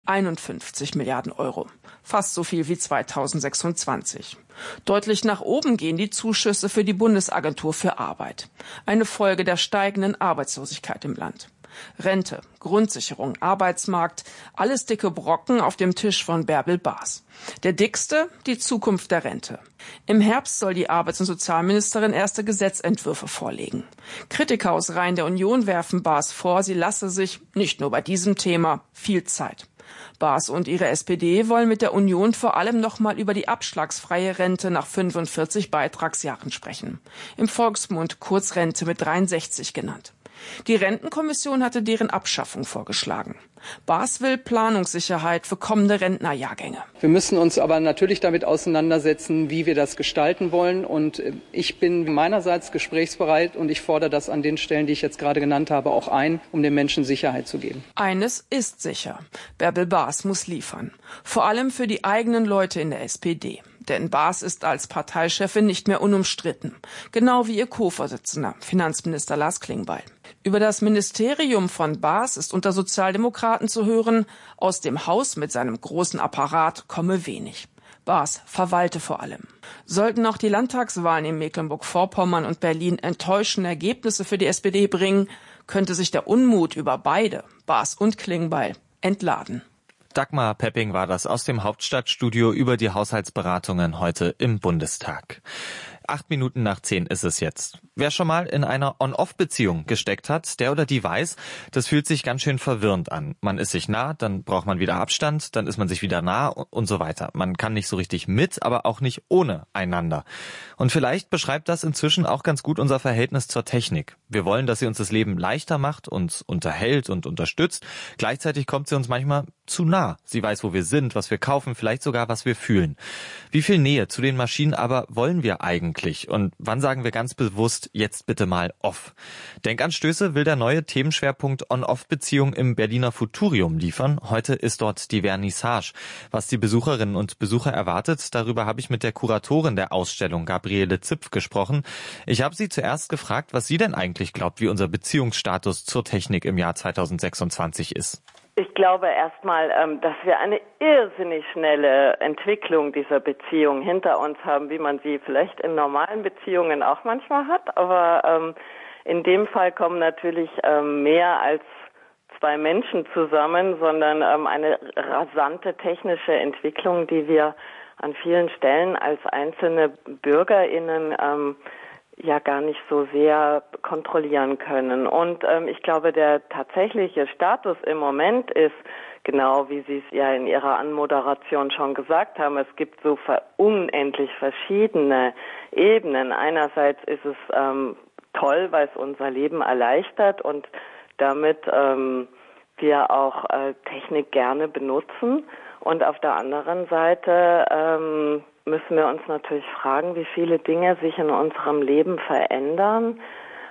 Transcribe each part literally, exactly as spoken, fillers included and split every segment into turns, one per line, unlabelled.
einundfünfzig Milliarden Euro. Fast so viel wie zweitausendsechsundzwanzig. Deutlich nach oben gehen die Zuschüsse für die Bundesagentur für Arbeit. Eine Folge der steigenden Arbeitslosigkeit im Land. Rente, Grundsicherung, Arbeitsmarkt, alles dicke Brocken auf dem Tisch von Bärbel Baas. Der dickste, die Zukunft der Rente. Im Herbst soll die Arbeits- und Sozialministerin erste Gesetzentwürfe vorlegen. Kritiker aus Reihen der Union werfen Baas vor, sie lasse sich, nicht nur bei diesem Thema, viel Zeit. Baas und ihre S P D wollen mit der Union vor allem noch mal über die abschlagsfreie Rente nach fünfundvierzig Beitragsjahren sprechen. Im Volksmund Kurzrente mit dreiundsechzig genannt. Die Rentenkommission hatte deren Abschaffung vorgeschlagen. Baas will Planungssicherheit für kommende Rentnerjahrgänge.
Wir müssen uns aber natürlich damit auseinandersetzen, wie wir das gestalten wollen. Und ich bin meinerseits gesprächsbereit und ich fordere das an den Stellen, die ich jetzt gerade genannt habe, auch ein, um den Menschen Sicherheit zu geben.
Eines ist sicher. Bärbel Baas muss liefern. Vor allem für die eigenen Leute in der S P D. Denn Baas ist als Parteichefin nicht mehr unumstritten. Genau wie ihr Co-Vorsitzender, Finanzminister Lars Klingbeil. Über das Ministerium von Baas ist unter Sozialdemokraten zu hören, aus dem Haus mit seinem großen Apparat komme wenig. Baas verwalte vor allem. Sollten auch die Landtagswahlen in Mecklenburg-Vorpommern und Berlin enttäuschende Ergebnisse für die S P D bringen, könnte sich der Unmut über beide, Baas und Klingbeil, entladen.
Dagmar Pepping war das aus dem Hauptstadtstudio über die Haushaltsberatungen heute im Bundestag. Acht Minuten nach zehn ist es jetzt. Wer schon mal in einer On-Off-Beziehung gesteckt hat, der oder die weiß, das fühlt sich ganz schön verwirrend an. Man ist sich nah, dann braucht man wieder Abstand, dann ist man sich wieder nah und so weiter. Man kann nicht so richtig mit, aber auch nicht ohne einander. Und vielleicht beschreibt das inzwischen auch ganz gut unser Verhältnis zur Technik. Wir wollen, dass sie uns das Leben leichter macht, uns unterhält und unterstützt. Gleichzeitig kommt sie uns manchmal zu nah. Sie weiß, wo wir sind, was wir kaufen, vielleicht sogar, was wir fühlen. Wie viel Nähe zu den Maschinen aber wollen wir eigentlich? Und wann sagen wir ganz bewusst, jetzt bitte mal off? Denkanstöße will der neue Themenschwerpunkt On-Off-Beziehung im Berliner Futurium liefern. Heute ist dort die Vernissage. Was die Besucherinnen und Besucher erwartet, darüber habe ich mit der Kuratorin der Ausstellung, Gabriele Zipf, gesprochen. Ich habe sie zuerst gefragt, was sie denn eigentlich glaubt, wie unser Beziehungsstatus zur Technik im Jahr zweitausendsechsundzwanzig ist.
Ich glaube erstmal, ähm, dass wir eine irrsinnig schnelle Entwicklung dieser Beziehung hinter uns haben, wie man sie vielleicht in normalen Beziehungen auch manchmal hat. Aber ähm, in dem Fall kommen natürlich ähm, mehr als zwei Menschen zusammen, sondern ähm, eine rasante technische Entwicklung, die wir an vielen Stellen als einzelne BürgerInnen ähm, ja gar nicht so sehr kontrollieren können. Und ähm, ich glaube, der tatsächliche Status im Moment ist, genau wie Sie es ja in Ihrer Anmoderation schon gesagt haben, es gibt so ver- unendlich verschiedene Ebenen. Einerseits ist es ähm, toll, weil es unser Leben erleichtert und damit ähm, wir auch äh, Technik gerne benutzen. Und auf der anderen Seite ähm, müssen wir uns natürlich fragen, wie viele Dinge sich in unserem Leben verändern.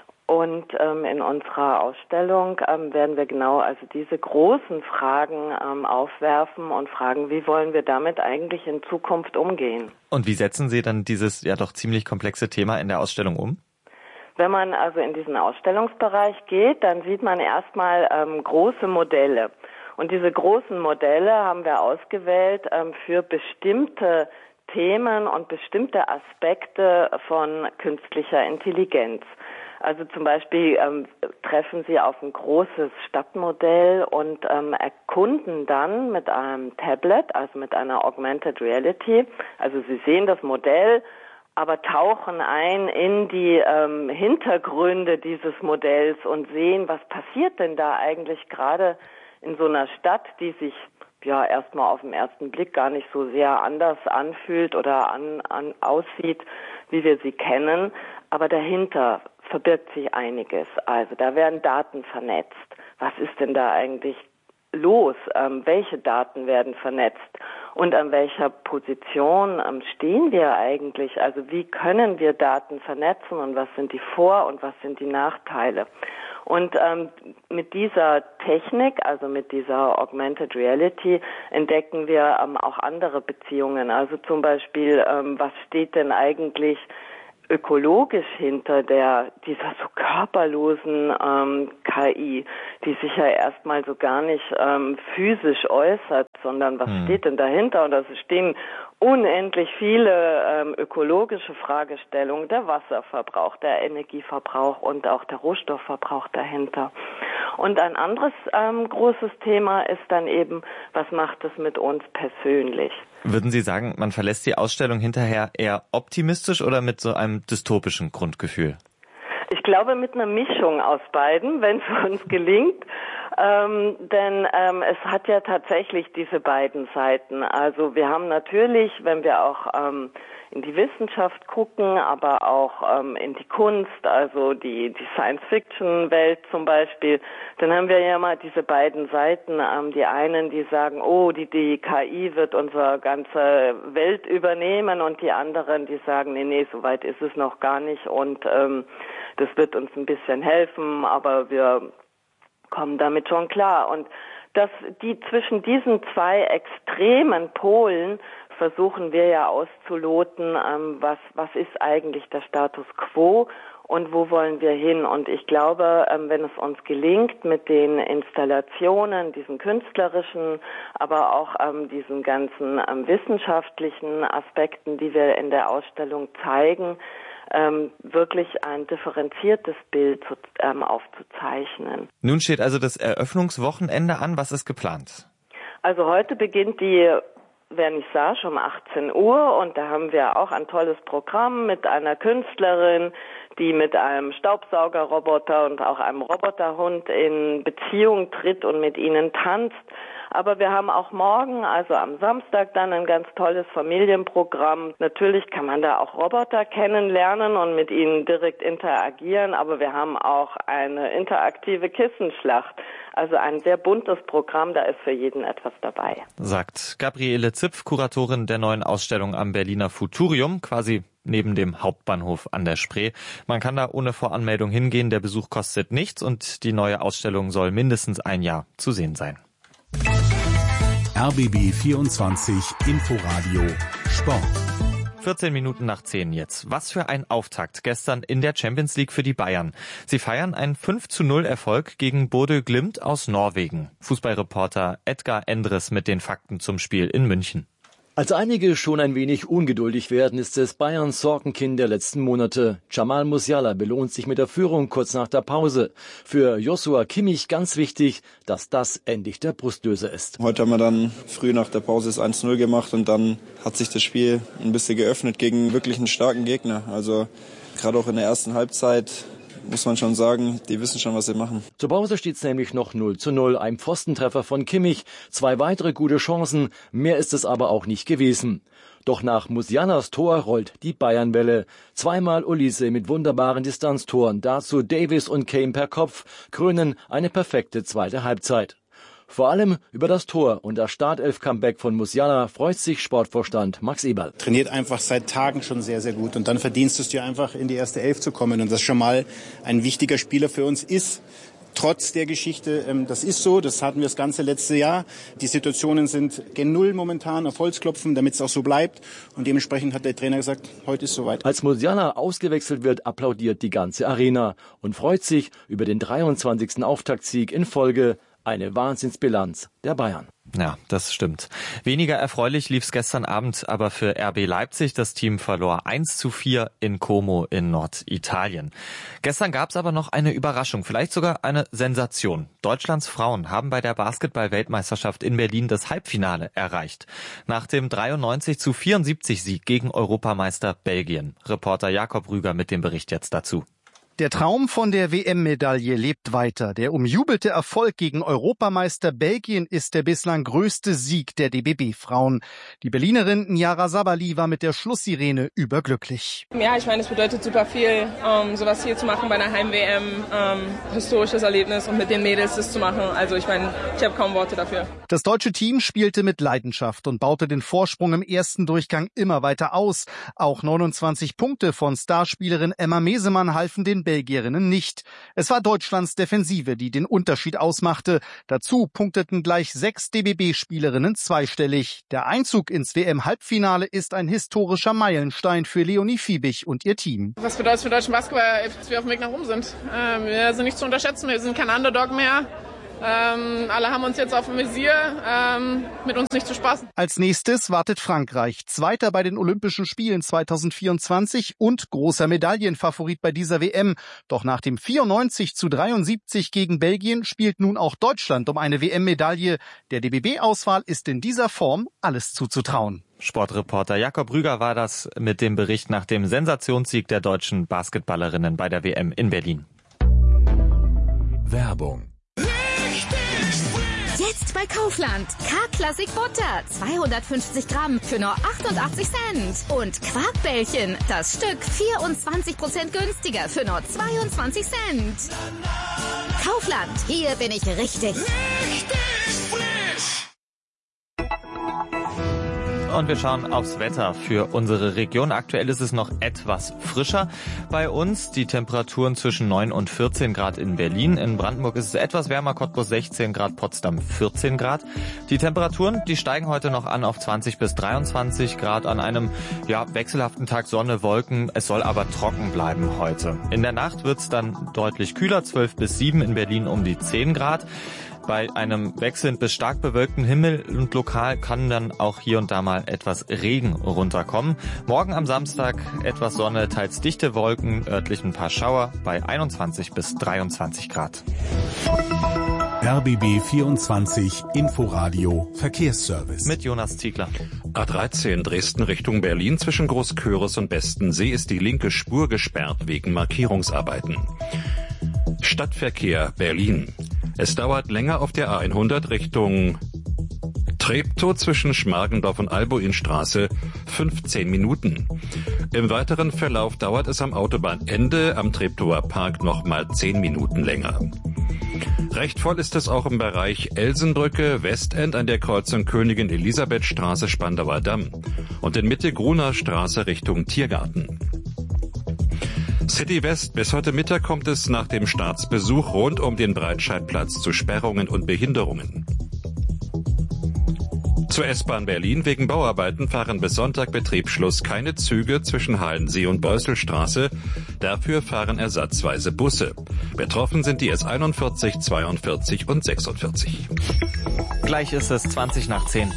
Und ähm, in unserer Ausstellung ähm, werden wir genau also diese großen Fragen ähm, aufwerfen und fragen, wie wollen wir damit eigentlich in Zukunft umgehen.
Und wie setzen Sie dann dieses ja doch ziemlich komplexe Thema in der Ausstellung um?
Wenn man also in diesen Ausstellungsbereich geht, dann sieht man erstmal ähm, große Modelle. Und diese großen Modelle haben wir ausgewählt ähm, für bestimmte Themen und bestimmte Aspekte von künstlicher Intelligenz. Also zum Beispiel ähm, treffen Sie auf ein großes Stadtmodell und ähm, erkunden dann mit einem Tablet, also mit einer Augmented Reality, also Sie sehen das Modell, aber tauchen ein in die ähm, Hintergründe dieses Modells und sehen, was passiert denn da eigentlich gerade in so einer Stadt, die sich ja erstmal auf den ersten Blick gar nicht so sehr anders anfühlt oder an, an aussieht, wie wir sie kennen, aber dahinter verbirgt sich einiges. Also da werden Daten vernetzt. Was ist denn da eigentlich los? Ähm, welche Daten werden vernetzt? Und an welcher Position ähm, stehen wir eigentlich? Also wie können wir Daten vernetzen und was sind die Vor- und was sind die Nachteile? Und ähm, mit dieser Technik, also mit dieser Augmented Reality, entdecken wir ähm, auch andere Beziehungen. Also zum Beispiel, ähm, was steht denn eigentlich ökologisch hinter der dieser so körperlosen ähm, K I, die sich ja erstmal so gar nicht ähm, physisch äußert, sondern was hm. steht denn dahinter? Und da stehen unendlich viele ähm, ökologische Fragestellungen, der Wasserverbrauch, der Energieverbrauch und auch der Rohstoffverbrauch dahinter. Und ein anderes ähm, großes Thema ist dann eben, was macht es mit uns persönlich?
Würden Sie sagen, man verlässt die Ausstellung hinterher eher optimistisch oder mit so einem dystopischen Grundgefühl?
Ich glaube mit einer Mischung aus beiden, wenn es uns gelingt. Ähm, denn ähm, es hat ja tatsächlich diese beiden Seiten. Also wir haben natürlich, wenn wir auch ähm, in die Wissenschaft gucken, aber auch ähm, in die Kunst, also die, die Science-Fiction-Welt zum Beispiel, dann haben wir ja mal diese beiden Seiten. Ähm, die einen, die sagen, oh, die, die K I wird unsere ganze Welt übernehmen, und die anderen, die sagen, nee, nee, so weit ist es noch gar nicht, und ähm, das wird uns ein bisschen helfen, aber wir kommen damit schon klar. Und dass die zwischen diesen zwei extremen Polen versuchen wir ja auszuloten, ähm, was, was ist eigentlich der Status quo und wo wollen wir hin. Und ich glaube, ähm, wenn es uns gelingt, mit den Installationen, diesen künstlerischen, aber auch ähm, diesen ganzen ähm, wissenschaftlichen Aspekten, die wir in der Ausstellung zeigen, Ähm, wirklich ein differenziertes Bild zu, ähm, aufzuzeichnen.
Nun steht also das Eröffnungswochenende an. Was ist geplant?
Also heute beginnt die Vernissage um achtzehn Uhr, und da haben wir auch ein tolles Programm mit einer Künstlerin, die mit einem Staubsaugerroboter und auch einem Roboterhund in Beziehung tritt und mit ihnen tanzt. Aber wir haben auch morgen, also am Samstag, dann ein ganz tolles Familienprogramm. Natürlich kann man da auch Roboter kennenlernen und mit ihnen direkt interagieren, aber wir haben auch eine interaktive Kissenschlacht. Also ein sehr buntes Programm, da ist für jeden etwas dabei.
Sagt Gabriele Zipf, Kuratorin der neuen Ausstellung am Berliner Futurium, quasi neben dem Hauptbahnhof an der Spree. Man kann da ohne Voranmeldung hingehen, der Besuch kostet nichts und die neue Ausstellung soll mindestens ein Jahr zu sehen sein.
R B B vierundzwanzig Inforadio Sport.
vierzehn Minuten nach zehn jetzt. Was für ein Auftakt gestern in der Champions League für die Bayern. Sie feiern einen fünf zu null Erfolg gegen Bodø Glimt aus Norwegen. Fußballreporter Edgar Endres mit den Fakten zum Spiel in München.
Als einige schon ein wenig ungeduldig werden, ist es Bayerns Sorgenkind der letzten Monate. Jamal Musiala belohnt sich mit der Führung kurz nach der Pause. Für Joshua Kimmich ganz wichtig, dass das endlich der Brustlöser ist.
Heute haben wir dann früh nach der Pause das eins zu null gemacht, und dann hat sich das Spiel ein bisschen geöffnet gegen wirklich einen starken Gegner. Also gerade auch in der ersten Halbzeit muss man schon sagen, die wissen schon, was sie machen.
Zur Pause steht es nämlich noch null zu null. Ein Pfostentreffer von Kimmich, zwei weitere gute Chancen, mehr ist es aber auch nicht gewesen. Doch nach Musialas Tor rollt die Bayernwelle. Zweimal Olise mit wunderbaren Distanztoren, dazu Davis und Kane per Kopf, krönen eine perfekte zweite Halbzeit. Vor allem über das Tor und das Startelf-Comeback von Musiala freut sich Sportvorstand Max Eberl.
Trainiert einfach seit Tagen schon sehr, sehr gut, und dann verdienst du es dir einfach, in die erste Elf zu kommen, und das schon mal ein wichtiger Spieler für uns ist. Trotz der Geschichte, das ist so, das hatten wir das ganze letzte Jahr. Die Situationen sind gen Null momentan, auf Holz klopfen, damit es auch so bleibt. Und dementsprechend hat der Trainer gesagt, heute ist soweit.
Als Musiala ausgewechselt wird, applaudiert die ganze Arena und freut sich über den dreiundzwanzigsten Auftaktsieg in Folge. Eine Wahnsinnsbilanz der Bayern.
Ja, das stimmt. Weniger erfreulich lief's gestern Abend aber für R B Leipzig. Das Team verlor eins zu vier in Como in Norditalien. Gestern gab's aber noch eine Überraschung, vielleicht sogar eine Sensation. Deutschlands Frauen haben bei der Basketball-Weltmeisterschaft in Berlin das Halbfinale erreicht. Nach dem dreiundneunzig zu vierundsiebzig Sieg gegen Europameister Belgien. Reporter Jakob Rüger mit dem Bericht jetzt dazu.
Der Traum von der W M-Medaille lebt weiter. Der umjubelte Erfolg gegen Europameister Belgien ist der bislang größte Sieg der D B B-Frauen. Die Berlinerin Nyara Sabali war mit der Schlusssirene überglücklich.
Ja, ich meine, es bedeutet super viel, um, sowas hier zu machen bei einer Heim-W M. Um, historisches Erlebnis, und mit den Mädels das zu machen. Also ich meine, ich habe kaum Worte dafür.
Das deutsche Team spielte mit Leidenschaft und baute den Vorsprung im ersten Durchgang immer weiter aus. Auch neunundzwanzig Punkte von Starspielerin Emma Mesemann halfen den Belgierinnen nicht. Es war Deutschlands Defensive, die den Unterschied ausmachte. Dazu punkteten gleich sechs D B B-Spielerinnen zweistellig. Der Einzug ins W M-Halbfinale ist ein historischer Meilenstein für Leonie Fiebig und ihr Team.
Was bedeutet es für deutschen Basketball, dass wir auf dem Weg nach oben sind? Ähm, wir sind nicht zu unterschätzen, wir sind kein Underdog mehr. Ähm, alle haben uns jetzt auf dem Visier, ähm, mit uns nicht zu spaßen.
Als nächstes wartet Frankreich, Zweiter bei den Olympischen Spielen zweitausendvierundzwanzig und großer Medaillenfavorit bei dieser W M. Doch nach dem vierundneunzig zu dreiundsiebzig gegen Belgien spielt nun auch Deutschland um eine W M-Medaille. Der D B B-Auswahl ist in dieser Form alles zuzutrauen.
Sportreporter Jakob Rüger war das mit dem Bericht nach dem Sensationssieg der deutschen Basketballerinnen bei der W M in Berlin.
Werbung.
Jetzt bei Kaufland. K-Klassik Butter. zweihundertfünfzig Gramm für nur achtundachtzig Cent. Und Quarkbällchen. Das Stück vierundzwanzig Prozent günstiger für nur zweiundzwanzig Cent. Kaufland. Hier bin ich richtig. Richtig frisch.
Und wir schauen aufs Wetter für unsere Region. Aktuell ist es noch etwas frischer bei uns. Die Temperaturen zwischen neun und vierzehn Grad in Berlin. In Brandenburg ist es etwas wärmer, Cottbus sechzehn Grad, Potsdam vierzehn Grad. Die Temperaturen, die steigen heute noch an auf zwanzig bis dreiundzwanzig Grad an einem ja, wechselhaften Tag Sonne, Wolken. Es soll aber trocken bleiben heute. In der Nacht wird es dann deutlich kühler, zwölf bis sieben, in Berlin um die zehn Grad. Bei einem wechselnd bis stark bewölkten Himmel und lokal kann dann auch hier und da mal etwas Regen runterkommen. Morgen am Samstag etwas Sonne, teils dichte Wolken, örtlich ein paar Schauer bei einundzwanzig bis dreiundzwanzig Grad.
R B B vierundzwanzig Inforadio Verkehrsservice.
Mit Jonas Ziegler.
A dreizehn Dresden Richtung Berlin zwischen Großköris und Bestensee ist die linke Spur gesperrt wegen Markierungsarbeiten. Stadtverkehr Berlin. Es dauert länger auf der A hundert Richtung Treptow zwischen Schmargendorf und Albuinstraße fünfzehn Minuten. Im weiteren Verlauf dauert es am Autobahnende am Treptower Park nochmal zehn Minuten länger. Recht voll ist es auch im Bereich Elsenbrücke, Westend an der Kreuzung Königin Elisabeth Straße, Spandauer Damm und in Mitte Gruner Straße Richtung Tiergarten. City West, bis heute Mittag kommt es nach dem Staatsbesuch rund um den Breitscheidplatz zu Sperrungen und Behinderungen. Zur S-Bahn Berlin. Wegen Bauarbeiten fahren bis Sonntag Betriebsschluss keine Züge zwischen Halensee und Beuselstraße. Dafür fahren ersatzweise Busse. Betroffen sind die S einundvierzig, zweiundvierzig und sechsundvierzig.
Gleich ist es zwanzig nach zehn.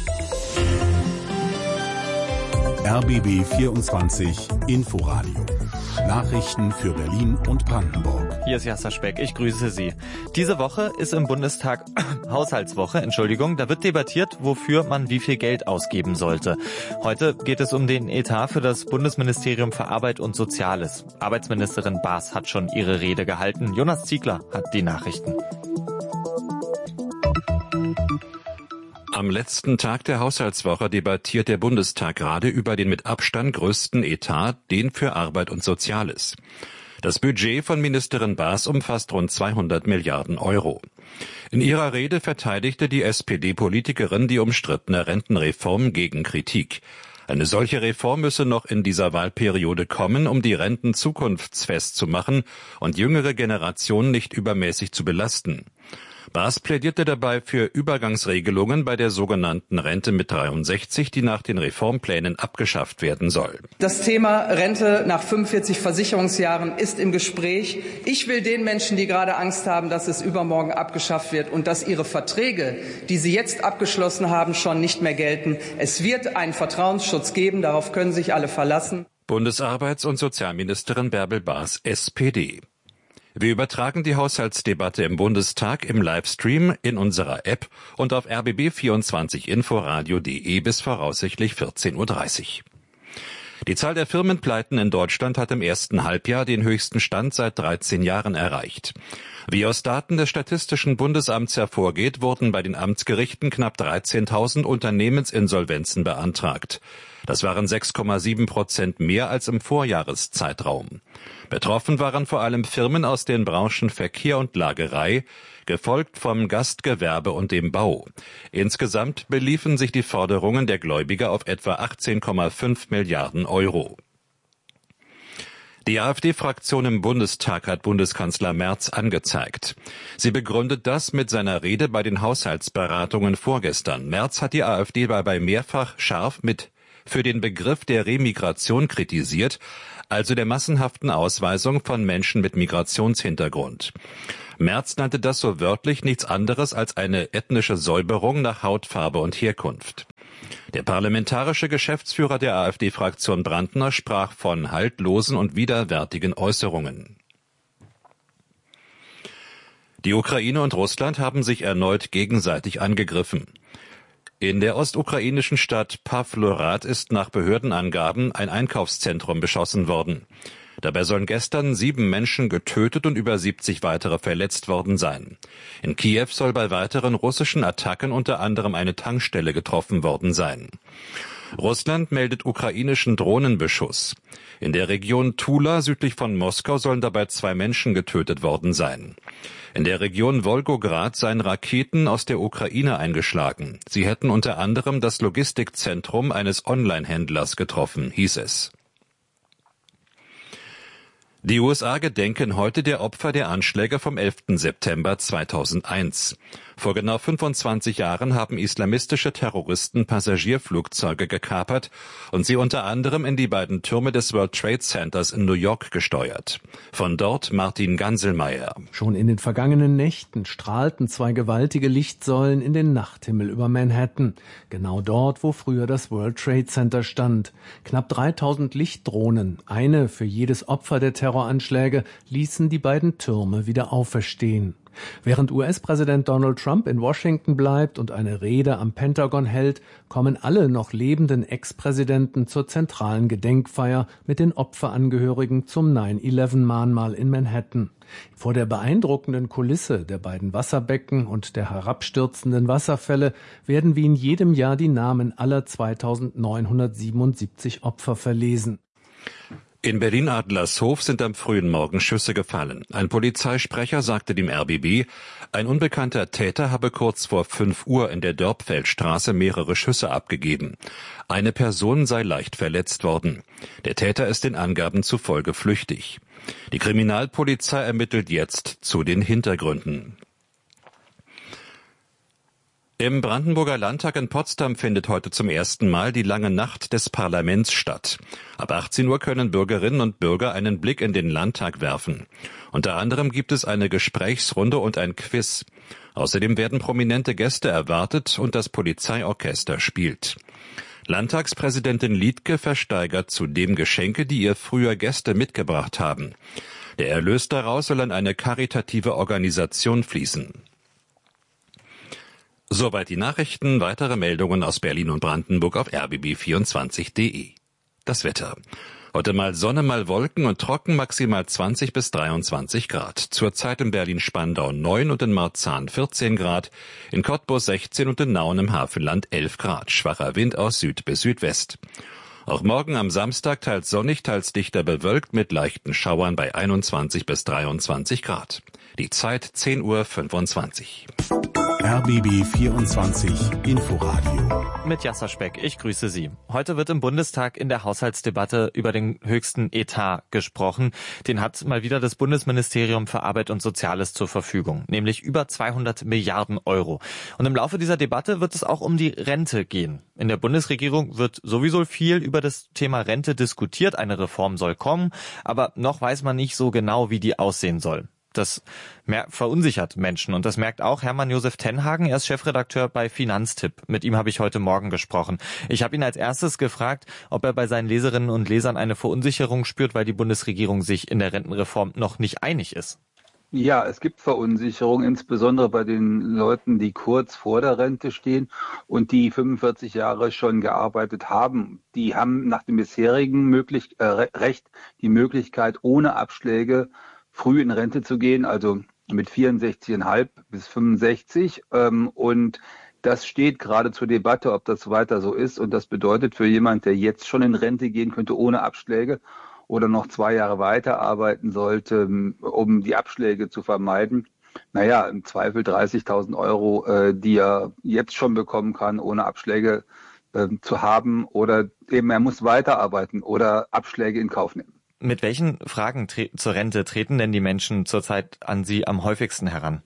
R B B vierundzwanzig Inforadio. Nachrichten für Berlin und Brandenburg.
Hier ist Jasser Speck, ich grüße Sie. Diese Woche ist im Bundestag Haushaltswoche, Entschuldigung. Da wird debattiert, wofür man wie viel Geld ausgeben sollte. Heute geht es um den Etat für das Bundesministerium für Arbeit und Soziales. Arbeitsministerin Baas hat schon ihre Rede gehalten. Jonas Ziegler hat die Nachrichten.
Am letzten Tag der Haushaltswoche debattiert der Bundestag gerade über den mit Abstand größten Etat, den für Arbeit und Soziales. Das Budget von Ministerin Baas umfasst rund zweihundert Milliarden Euro. In ihrer Rede verteidigte die S P D-Politikerin die umstrittene Rentenreform gegen Kritik. Eine solche Reform müsse noch in dieser Wahlperiode kommen, um die Renten zukunftsfest zu machen und jüngere Generationen nicht übermäßig zu belasten. Baas plädierte dabei für Übergangsregelungen bei der sogenannten Rente mit dreiundsechzig, die nach den Reformplänen abgeschafft werden soll.
Das Thema Rente nach fünfundvierzig Versicherungsjahren ist im Gespräch. Ich will den Menschen, die gerade Angst haben, dass es übermorgen abgeschafft wird und dass ihre Verträge, die sie jetzt abgeschlossen haben, schon nicht mehr gelten. Es wird einen Vertrauensschutz geben, darauf können sich alle verlassen.
Bundesarbeits- und Sozialministerin Bärbel Baas, S P D. Wir übertragen die Haushaltsdebatte im Bundestag im Livestream in unserer App und auf r b b vierundzwanzig inforadio punkt de bis voraussichtlich vierzehn Uhr dreißig. Die Zahl der Firmenpleiten in Deutschland hat im ersten Halbjahr den höchsten Stand seit dreizehn Jahren erreicht. Wie aus Daten des Statistischen Bundesamts hervorgeht, wurden bei den Amtsgerichten knapp dreizehntausend Unternehmensinsolvenzen beantragt. Das waren sechs Komma sieben Prozent mehr als im Vorjahreszeitraum. Betroffen waren vor allem Firmen aus den Branchen Verkehr und Lagerei, gefolgt vom Gastgewerbe und dem Bau. Insgesamt beliefen sich die Forderungen der Gläubiger auf etwa achtzehn Komma fünf Milliarden Euro. Die AfD-Fraktion im Bundestag hat Bundeskanzler Merz angezeigt. Sie begründet das mit seiner Rede bei den Haushaltsberatungen vorgestern. Merz hat die AfD dabei mehrfach scharf mit für den Begriff der Remigration kritisiert, also der massenhaften Ausweisung von Menschen mit Migrationshintergrund. Merz nannte das so wörtlich nichts anderes als eine ethnische Säuberung nach Hautfarbe und Herkunft. Der parlamentarische Geschäftsführer der AfD-Fraktion Brandner sprach von haltlosen und widerwärtigen Äußerungen. Die Ukraine und Russland haben sich erneut gegenseitig angegriffen. In der ostukrainischen Stadt Pawlorad ist nach Behördenangaben ein Einkaufszentrum beschossen worden. Dabei sollen gestern sieben Menschen getötet und über siebzig weitere verletzt worden sein. In Kiew soll bei weiteren russischen Attacken unter anderem eine Tankstelle getroffen worden sein. Russland meldet ukrainischen Drohnenbeschuss. In der Region Tula südlich von Moskau sollen dabei zwei Menschen getötet worden sein. In der Region Wolgograd seien Raketen aus der Ukraine eingeschlagen. Sie hätten unter anderem das Logistikzentrum eines Online-Händlers getroffen, hieß es. Die U S A gedenken heute der Opfer der Anschläge vom elften September zweitausendeins. Vor genau fünfundzwanzig Jahren haben islamistische Terroristen Passagierflugzeuge gekapert und sie unter anderem in die beiden Türme des World Trade Centers in New York gesteuert. Von dort Martin Ganselmeier.
Schon in den vergangenen Nächten strahlten zwei gewaltige Lichtsäulen in den Nachthimmel über Manhattan. Genau dort, wo früher das World Trade Center stand. Knapp dreitausend Lichtdrohnen, eine für jedes Opfer der Terroranschläge, ließen die beiden Türme wieder auferstehen. Während U S-Präsident Donald Trump in Washington bleibt und eine Rede am Pentagon hält, kommen alle noch lebenden Ex-Präsidenten zur zentralen Gedenkfeier mit den Opferangehörigen zum nine eleven Mahnmal in Manhattan. Vor der beeindruckenden Kulisse der beiden Wasserbecken und der herabstürzenden Wasserfälle werden wie in jedem Jahr die Namen aller zweitausendneunhundertsiebenundsiebzig Opfer verlesen.
In Berlin-Adlershof sind am frühen Morgen Schüsse gefallen. Ein Polizeisprecher sagte dem R B B, ein unbekannter Täter habe kurz vor fünf Uhr in der Dörpfeldstraße mehrere Schüsse abgegeben. Eine Person sei leicht verletzt worden. Der Täter ist den Angaben zufolge flüchtig. Die Kriminalpolizei ermittelt jetzt zu den Hintergründen. Im Brandenburger Landtag in Potsdam findet heute zum ersten Mal die lange Nacht des Parlaments statt. Ab achtzehn Uhr können Bürgerinnen und Bürger einen Blick in den Landtag werfen. Unter anderem gibt es eine Gesprächsrunde und ein Quiz. Außerdem werden prominente Gäste erwartet und das Polizeiorchester spielt. Landtagspräsidentin Liedtke versteigert zudem Geschenke, die ihr früher Gäste mitgebracht haben. Der Erlös daraus soll an eine karitative Organisation fließen. Soweit die Nachrichten. Weitere Meldungen aus Berlin und Brandenburg auf r b b vierundzwanzig punkt d e. Das Wetter. Heute mal Sonne, mal Wolken und trocken, maximal zwanzig bis dreiundzwanzig Grad. Zurzeit in Berlin-Spandau neun und in Marzahn vierzehn Grad, in Cottbus sechzehn und in Nauen im Hafenland elf Grad. Schwacher Wind aus Süd bis Südwest. Auch morgen am Samstag teils sonnig, teils dichter bewölkt mit leichten Schauern bei einundzwanzig bis dreiundzwanzig Grad. Die Zeit zehn Uhr fünfundzwanzig.
R B B vierundzwanzig Inforadio.
Mit Jasser Speck, ich grüße Sie. Heute wird im Bundestag in der Haushaltsdebatte über den höchsten Etat gesprochen. Den hat mal wieder das Bundesministerium für Arbeit und Soziales zur Verfügung, nämlich über zweihundert Milliarden Euro. Und im Laufe dieser Debatte wird es auch um die Rente gehen. In der Bundesregierung wird sowieso viel über das Thema Rente diskutiert. Eine Reform soll kommen, aber noch weiß man nicht so genau, wie die aussehen soll. Das verunsichert Menschen und das merkt auch Hermann Josef Tenhagen. Er ist Chefredakteur bei Finanztipp. Mit ihm habe ich heute Morgen gesprochen. Ich habe ihn als erstes gefragt, ob er bei seinen Leserinnen und Lesern eine Verunsicherung spürt, weil die Bundesregierung sich in der Rentenreform noch nicht einig ist.
Ja, es gibt Verunsicherung, insbesondere bei den Leuten, die kurz vor der Rente stehen und die fünfundvierzig Jahre schon gearbeitet haben. Die haben nach dem bisherigen möglich, äh, Recht die Möglichkeit, ohne Abschläge früh in Rente zu gehen, also mit vierundsechzig Komma fünf bis fünfundsechzig. Ähm, und das steht gerade zur Debatte, ob das weiter so ist. Und das bedeutet für jemand, der jetzt schon in Rente gehen könnte ohne Abschläge oder noch zwei Jahre weiterarbeiten sollte, um die Abschläge zu vermeiden, naja, im Zweifel dreißigtausend Euro, äh, die er jetzt schon bekommen kann, ohne Abschläge äh, zu haben. Oder eben er muss weiterarbeiten oder Abschläge in Kauf nehmen.
Mit welchen Fragen tre- zur Rente treten denn die Menschen zurzeit an Sie am häufigsten heran?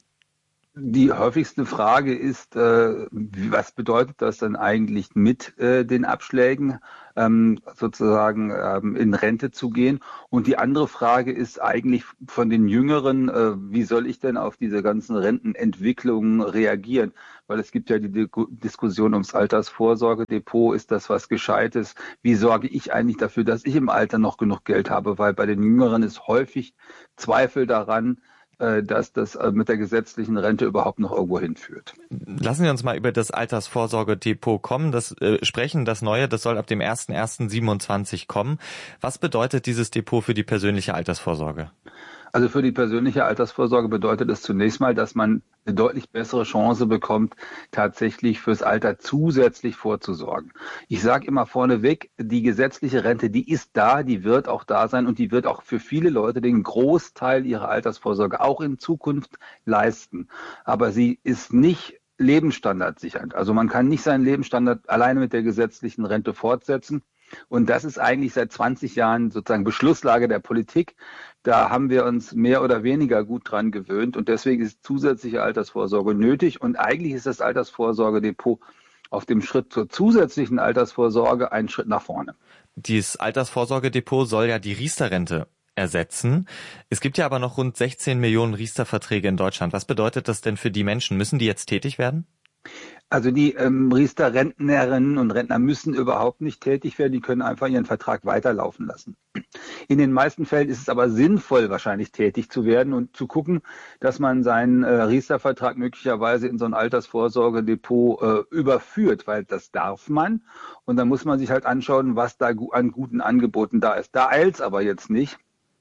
Die häufigste Frage ist, äh, was bedeutet das dann eigentlich mit äh, den Abschlägen, ähm, sozusagen ähm, in Rente zu gehen? Und die andere Frage ist eigentlich von den Jüngeren, äh, wie soll ich denn auf diese ganzen Rentenentwicklungen reagieren? Weil es gibt ja die D- Diskussion ums Altersvorsorgedepot, ist das was Gescheites? Wie sorge ich eigentlich dafür, dass ich im Alter noch genug Geld habe? Weil bei den Jüngeren ist häufig Zweifel daran, dass das mit der gesetzlichen Rente überhaupt noch irgendwo hinführt.
Lassen Sie uns mal über das Altersvorsorgedepot kommen, das äh, sprechen, das neue, das soll ab dem ersten ersten siebenundzwanzig kommen. Was bedeutet dieses Depot für die persönliche Altersvorsorge?
Also für die persönliche Altersvorsorge bedeutet es zunächst mal, dass man eine deutlich bessere Chance bekommt, tatsächlich fürs Alter zusätzlich vorzusorgen. Ich sage immer vorneweg, die gesetzliche Rente, die ist da, die wird auch da sein und die wird auch für viele Leute den Großteil ihrer Altersvorsorge auch in Zukunft leisten. Aber sie ist nicht lebensstandardsichernd. Also man kann nicht seinen Lebensstandard alleine mit der gesetzlichen Rente fortsetzen. Und das ist eigentlich seit zwanzig Jahren sozusagen Beschlusslage der Politik. Da haben wir uns mehr oder weniger gut dran gewöhnt und deswegen ist zusätzliche Altersvorsorge nötig. Und eigentlich ist das Altersvorsorgedepot auf dem Schritt zur zusätzlichen Altersvorsorge ein Schritt nach vorne.
Dieses Altersvorsorgedepot soll ja die Riester-Rente ersetzen. Es gibt ja aber noch rund sechzehn Millionen Riester-Verträge in Deutschland. Was bedeutet das denn für die Menschen? Müssen die jetzt tätig werden?
Also die ähm, Riester-Rentnerinnen und Rentner müssen überhaupt nicht tätig werden, die können einfach ihren Vertrag weiterlaufen lassen. In den meisten Fällen ist es aber sinnvoll, wahrscheinlich tätig zu werden und zu gucken, dass man seinen äh, Riester-Vertrag möglicherweise in so ein Altersvorsorgedepot äh, überführt, weil das darf man. Und dann muss man sich halt anschauen, was da gu- an guten Angeboten da ist. Da eilt's aber jetzt nicht.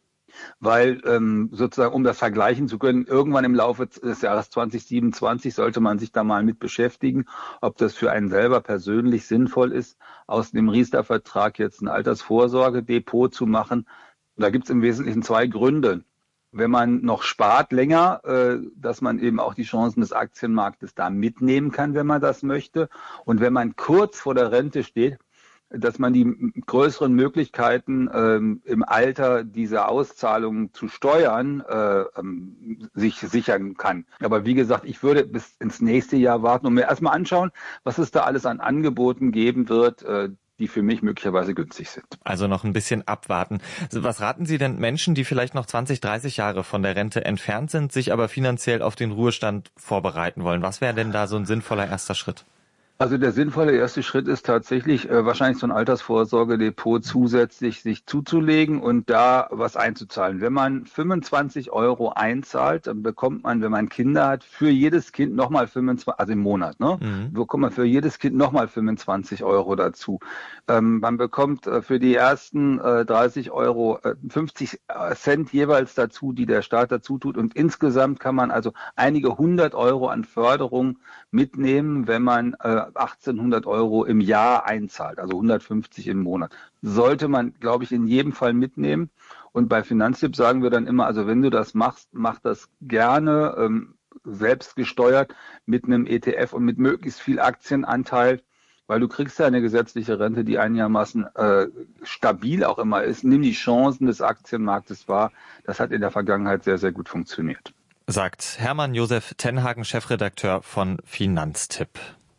Weil ähm, sozusagen, um das vergleichen zu können, irgendwann im Laufe des Jahres zwanzig siebenundzwanzig sollte man sich da mal mit beschäftigen, ob das für einen selber persönlich sinnvoll ist, aus dem Riester-Vertrag jetzt ein Altersvorsorgedepot zu machen. Da gibt es im Wesentlichen zwei Gründe. Wenn man noch spart länger, äh, dass man eben auch die Chancen des Aktienmarktes da mitnehmen kann, wenn man das möchte. Und wenn man kurz vor der Rente steht, dass man die größeren Möglichkeiten ähm, im Alter diese Auszahlungen zu steuern äh, ähm, sich sichern kann. Aber wie gesagt, ich würde bis ins nächste Jahr warten und mir erstmal anschauen, was es da alles an Angeboten geben wird, äh, die für mich möglicherweise günstig sind.
Also noch ein bisschen abwarten. Was raten Sie denn Menschen, die vielleicht noch zwanzig, dreißig Jahre von der Rente entfernt sind, sich aber finanziell auf den Ruhestand vorbereiten wollen? Was wäre denn da so ein sinnvoller erster Schritt?
Also der sinnvolle erste Schritt ist tatsächlich äh, wahrscheinlich so ein Altersvorsorgedepot zusätzlich sich zuzulegen und da was einzuzahlen. Wenn man fünfundzwanzig Euro einzahlt, dann bekommt man, wenn man Kinder hat, für jedes Kind nochmal fünfundzwanzig, also im Monat, ne? Mhm. Bekommt man für jedes Kind nochmal fünfundzwanzig Euro dazu. Ähm, man bekommt äh, für die ersten äh, dreißig Euro äh, fünfzig Cent jeweils dazu, die der Staat dazu tut und insgesamt kann man also einige hundert Euro an Förderung mitnehmen, wenn man äh, achtzehnhundert Euro im Jahr einzahlt, also hundertfünfzig im Monat. Sollte man, glaube ich, in jedem Fall mitnehmen. Und bei Finanztipp sagen wir dann immer, also wenn du das machst, mach das gerne, ähm, selbst gesteuert mit einem E T F und mit möglichst viel Aktienanteil, weil du kriegst ja eine gesetzliche Rente, die einigermaßen äh, stabil auch immer ist. Nimm die Chancen des Aktienmarktes wahr. Das hat in der Vergangenheit sehr, sehr gut funktioniert.
Sagt Hermann Josef Tenhagen, Chefredakteur von Finanztipp.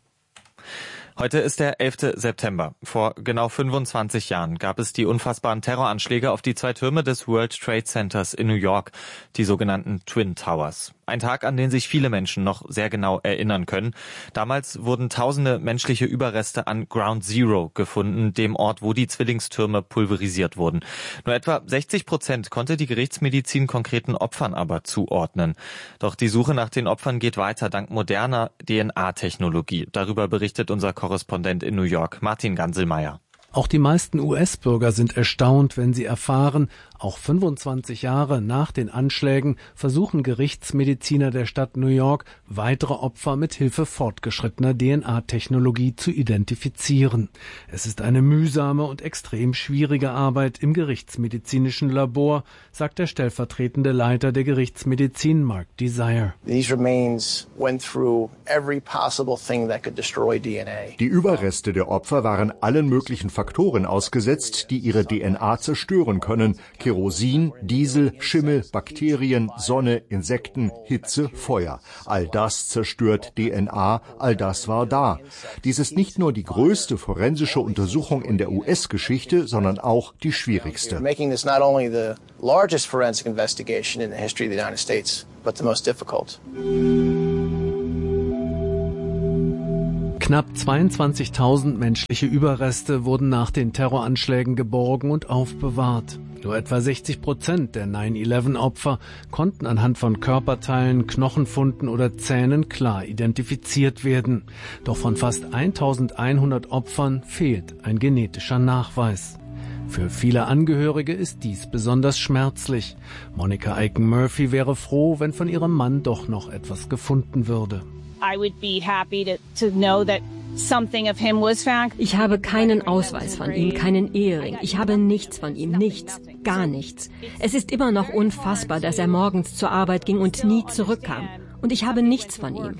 Heute ist der elfte September. Vor genau fünfundzwanzig Jahren gab es die unfassbaren Terroranschläge auf die zwei Türme des World Trade Centers in New York, die sogenannten Twin Towers. Ein Tag, an den sich viele Menschen noch sehr genau erinnern können. Damals wurden tausende menschliche Überreste an Ground Zero gefunden, dem Ort, wo die Zwillingstürme pulverisiert wurden. Nur etwa sechzig Prozent konnte die Gerichtsmedizin konkreten Opfern aber zuordnen. Doch die Suche nach den Opfern geht weiter dank moderner D N A-Technologie. Darüber berichtet unser Korrespondent in New York, Martin Ganselmeier.
Auch die meisten U S-Bürger sind erstaunt, wenn sie erfahren, auch fünfundzwanzig Jahre nach den Anschlägen versuchen Gerichtsmediziner der Stadt New York, weitere Opfer mit Hilfe fortgeschrittener D N A-Technologie zu identifizieren. Es ist eine mühsame und extrem schwierige Arbeit im gerichtsmedizinischen Labor, sagt der stellvertretende Leiter der Gerichtsmedizin, Mark Desire.
These remains went through every possible thing that could destroy D N A.
Die Überreste der Opfer waren allen möglichen Faktoren ausgesetzt, die ihre D N A zerstören können. Kerosin, Diesel, Schimmel, Bakterien, Sonne, Insekten, Hitze, Feuer. All das zerstört D N A, all das war da. Dies ist nicht nur die größte forensische Untersuchung in der U S-Geschichte, sondern auch die schwierigste.
Knapp zweiundzwanzigtausend menschliche Überreste wurden nach den Terroranschlägen geborgen und aufbewahrt. Nur etwa sechzig Prozent der nine eleven Opfer konnten anhand von Körperteilen, Knochenfunden oder Zähnen klar identifiziert werden. Doch von fast eintausendeinhundert Opfern fehlt ein genetischer Nachweis. Für viele Angehörige ist dies besonders schmerzlich. Monica Aiken-Murphy wäre froh, wenn von ihrem Mann doch noch etwas gefunden würde.
Ich habe keinen Ausweis von ihm, keinen Ehering. Ich habe nichts von ihm, nichts, gar nichts. Es ist immer noch unfassbar, dass er morgens zur Arbeit ging und nie zurückkam. Und ich habe nichts von ihm.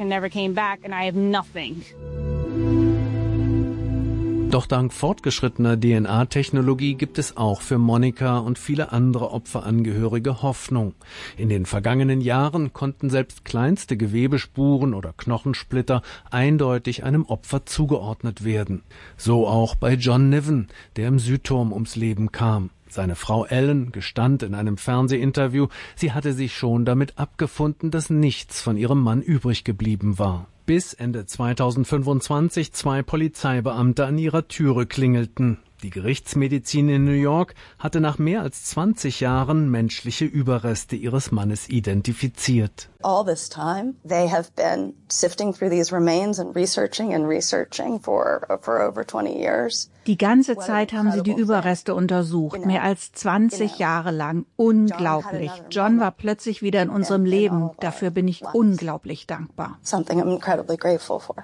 Doch dank fortgeschrittener D N A-Technologie gibt es auch für Monica und viele andere Opferangehörige Hoffnung. In den vergangenen Jahren konnten selbst kleinste Gewebespuren oder Knochensplitter eindeutig einem Opfer zugeordnet werden. So auch bei John Niven, der im Südturm ums Leben kam. Seine Frau Ellen gestand in einem Fernsehinterview, sie hatte sich schon damit abgefunden, dass nichts von ihrem Mann übrig geblieben war. Bis Ende zweitausendfünfundzwanzig zwei Polizeibeamte an ihrer Türe klingelten. Die Gerichtsmedizin in New York hatte nach mehr als zwanzig Jahren menschliche Überreste ihres Mannes identifiziert.
All this time, they have been sifting through these remains and researching and researching for for over twenty years.
Die ganze Zeit haben sie die Überreste untersucht, mehr als zwanzig Jahre lang. Unglaublich. John war plötzlich wieder in unserem Leben. Dafür bin ich unglaublich dankbar.
Something I'm incredibly grateful for.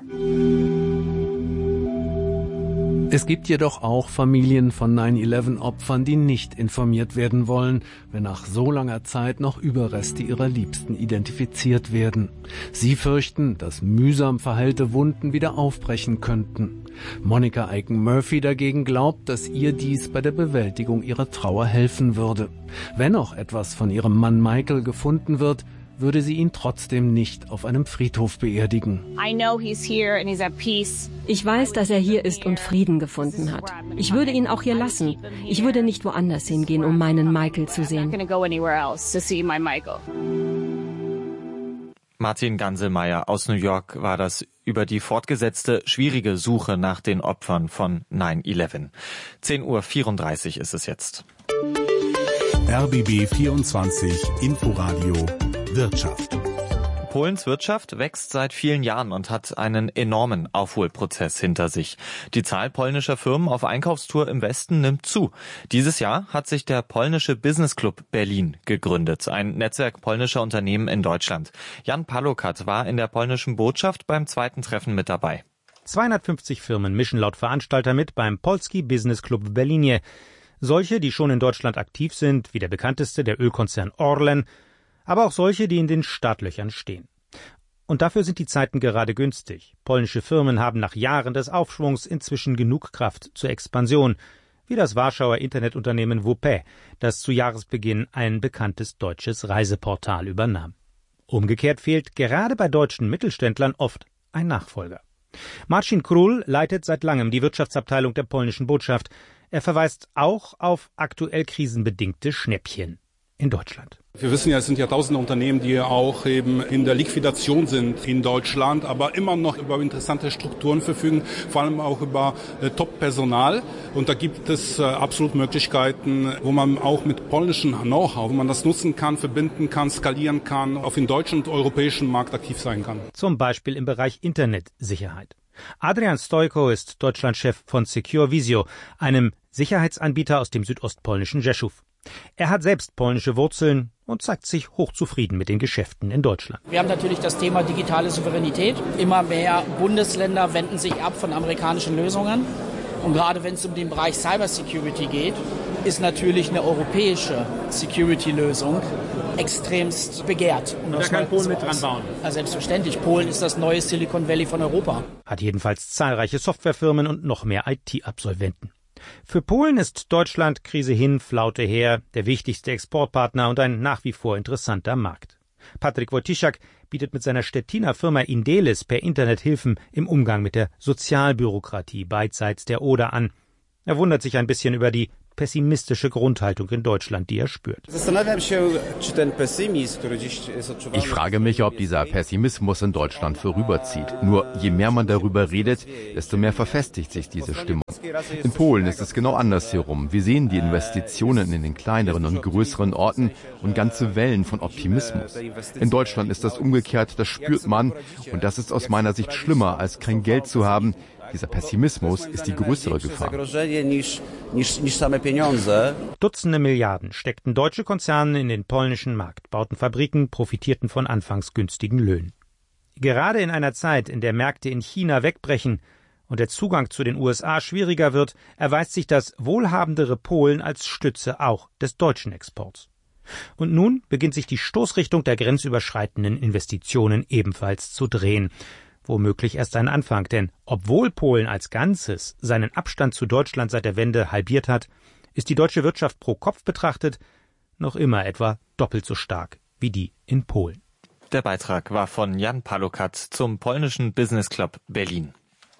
Es gibt jedoch auch Familien von nine eleven Opfern, die nicht informiert werden wollen, wenn nach so langer Zeit noch Überreste ihrer Liebsten identifiziert werden. Sie fürchten, dass mühsam verheilte Wunden wieder aufbrechen könnten. Monica Aiken-Murphy dagegen glaubt, dass ihr dies bei der Bewältigung ihrer Trauer helfen würde. Wenn noch etwas von ihrem Mann Michael gefunden wird, würde sie ihn trotzdem nicht auf einem Friedhof beerdigen.
Ich weiß, dass er hier ist und Frieden gefunden hat. Ich würde ihn auch hier lassen. Ich würde nicht woanders hingehen, um meinen Michael zu sehen.
Martin Ganselmeier aus New York war das über die fortgesetzte, schwierige Suche nach den Opfern von nine eleven. zehn Uhr vierunddreißig ist es jetzt.
R B B vierundzwanzig Inforadio Wirtschaft.
Polens Wirtschaft wächst seit vielen Jahren und hat einen enormen Aufholprozess hinter sich. Die Zahl polnischer Firmen auf Einkaufstour im Westen nimmt zu. Dieses Jahr hat sich der polnische Business Club Berlin gegründet, ein Netzwerk polnischer Unternehmen in Deutschland. Jan Palokat war in der polnischen Botschaft beim zweiten Treffen mit dabei.
zweihundertfünfzig Firmen mischen laut Veranstalter mit beim Polski Business Club Berlinie. Solche, die schon in Deutschland aktiv sind, wie der bekannteste, der Ölkonzern Orlen, aber auch solche, die in den Startlöchern stehen. Und dafür sind die Zeiten gerade günstig. Polnische Firmen haben nach Jahren des Aufschwungs inzwischen genug Kraft zur Expansion, wie das Warschauer Internetunternehmen W P, das zu Jahresbeginn ein bekanntes deutsches Reiseportal übernahm. Umgekehrt fehlt gerade bei deutschen Mittelständlern oft ein Nachfolger. Marcin Król leitet seit langem die Wirtschaftsabteilung der polnischen Botschaft. Er verweist auch auf aktuell krisenbedingte Schnäppchen in Deutschland.
Wir wissen ja, es sind ja tausende Unternehmen, die auch eben in der Liquidation sind in Deutschland, aber immer noch über interessante Strukturen verfügen, vor allem auch über äh, Top-Personal. Und da gibt es äh, absolut Möglichkeiten, wo man auch mit polnischem Know-how, wo man das nutzen kann, verbinden kann, skalieren kann, auf dem deutschen und europäischen Markt aktiv sein kann.
Zum Beispiel im Bereich Internetsicherheit. Adrian Stojko ist Deutschlandchef von Secure Visio, einem Sicherheitsanbieter aus dem südostpolnischen Rzeszów. Er hat selbst polnische Wurzeln und zeigt sich hochzufrieden mit den Geschäften in Deutschland.
Wir haben natürlich das Thema digitale Souveränität. Immer mehr Bundesländer wenden sich ab von amerikanischen Lösungen. Und gerade wenn es um den Bereich Cybersecurity geht, ist natürlich eine europäische Security-Lösung extremst begehrt. Um
da kann Polen mit dran bauen.
Ja, selbstverständlich. Polen ist das neue Silicon Valley von Europa.
Hat jedenfalls zahlreiche Softwarefirmen und noch mehr I T-Absolventen. Für Polen ist Deutschland Krise hin, Flaute her, der wichtigste Exportpartner und ein nach wie vor interessanter Markt. Patryk Wojtysiak bietet mit seiner Stettiner Firma Indelis per Internet Hilfen im Umgang mit der Sozialbürokratie beidseits der Oder an. Er wundert sich ein bisschen über die pessimistische Grundhaltung in Deutschland, die er spürt.
Ich frage mich, ob dieser Pessimismus in Deutschland vorüberzieht. Nur je mehr man darüber redet, desto mehr verfestigt sich diese Stimmung. In Polen ist es genau andersherum. Wir sehen die Investitionen in den kleineren und größeren Orten und ganze Wellen von Optimismus. In Deutschland ist das umgekehrt, das spürt man, und das ist aus meiner Sicht schlimmer, als kein Geld zu haben. Dieser Pessimismus ist die größere Gefahr.
Dutzende Milliarden steckten deutsche Konzerne in den polnischen Markt, bauten Fabriken, profitierten von anfangs günstigen Löhnen. Gerade in einer Zeit, in der Märkte in China wegbrechen und der Zugang zu den U S A schwieriger wird, erweist sich das wohlhabendere Polen als Stütze auch des deutschen Exports. Und nun beginnt sich die Stoßrichtung der grenzüberschreitenden Investitionen ebenfalls zu drehen. Womöglich erst ein Anfang, denn obwohl Polen als Ganzes seinen Abstand zu Deutschland seit der Wende halbiert hat, ist die deutsche Wirtschaft pro Kopf betrachtet noch immer etwa doppelt so stark wie die in Polen.
Der Beitrag war von Jan Palukat zum polnischen Business Club Berlin.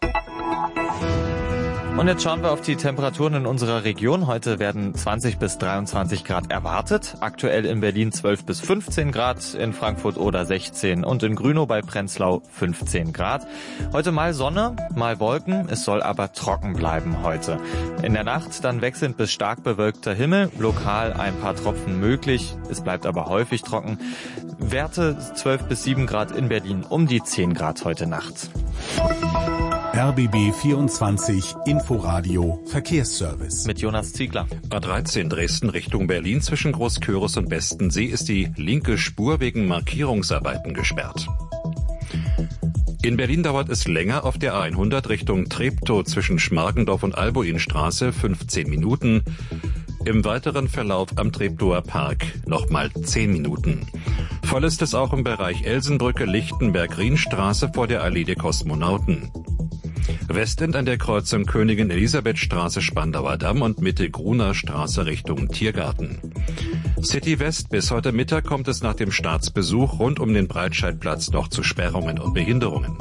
Und jetzt schauen wir auf die Temperaturen in unserer Region. Heute werden zwanzig bis dreiundzwanzig Grad erwartet. Aktuell in Berlin zwölf bis fünfzehn Grad, in Frankfurt oder sechzehn und in Grünow bei Prenzlau fünfzehn Grad. Heute mal Sonne, mal Wolken. Es soll aber trocken bleiben heute. In der Nacht dann wechselnd bis stark bewölkter Himmel. Lokal ein paar Tropfen möglich. Es bleibt aber häufig trocken. Werte zwölf bis sieben Grad in Berlin, um die zehn Grad heute Nacht.
R B B vierundzwanzig Inforadio Verkehrsservice.
Mit Jonas Ziegler.
A dreizehn Dresden Richtung Berlin zwischen Großküritz und Bestensee ist die linke Spur wegen Markierungsarbeiten gesperrt. In Berlin dauert es länger auf der A hundert Richtung Treptow zwischen Schmargendorf und Albuinstraße fünfzehn Minuten. Im weiteren Verlauf am Treptower Park nochmal zehn Minuten. Voll ist es auch im Bereich Elsenbrücke-Lichtenberg-Rienstraße vor der Allee der Kosmonauten. Westend an der Kreuzung Königin-Elisabeth-Straße Spandauer Damm und Mitte Gruner Straße Richtung Tiergarten. City West bis heute Mittag kommt es nach dem Staatsbesuch rund um den Breitscheidplatz noch zu Sperrungen und Behinderungen.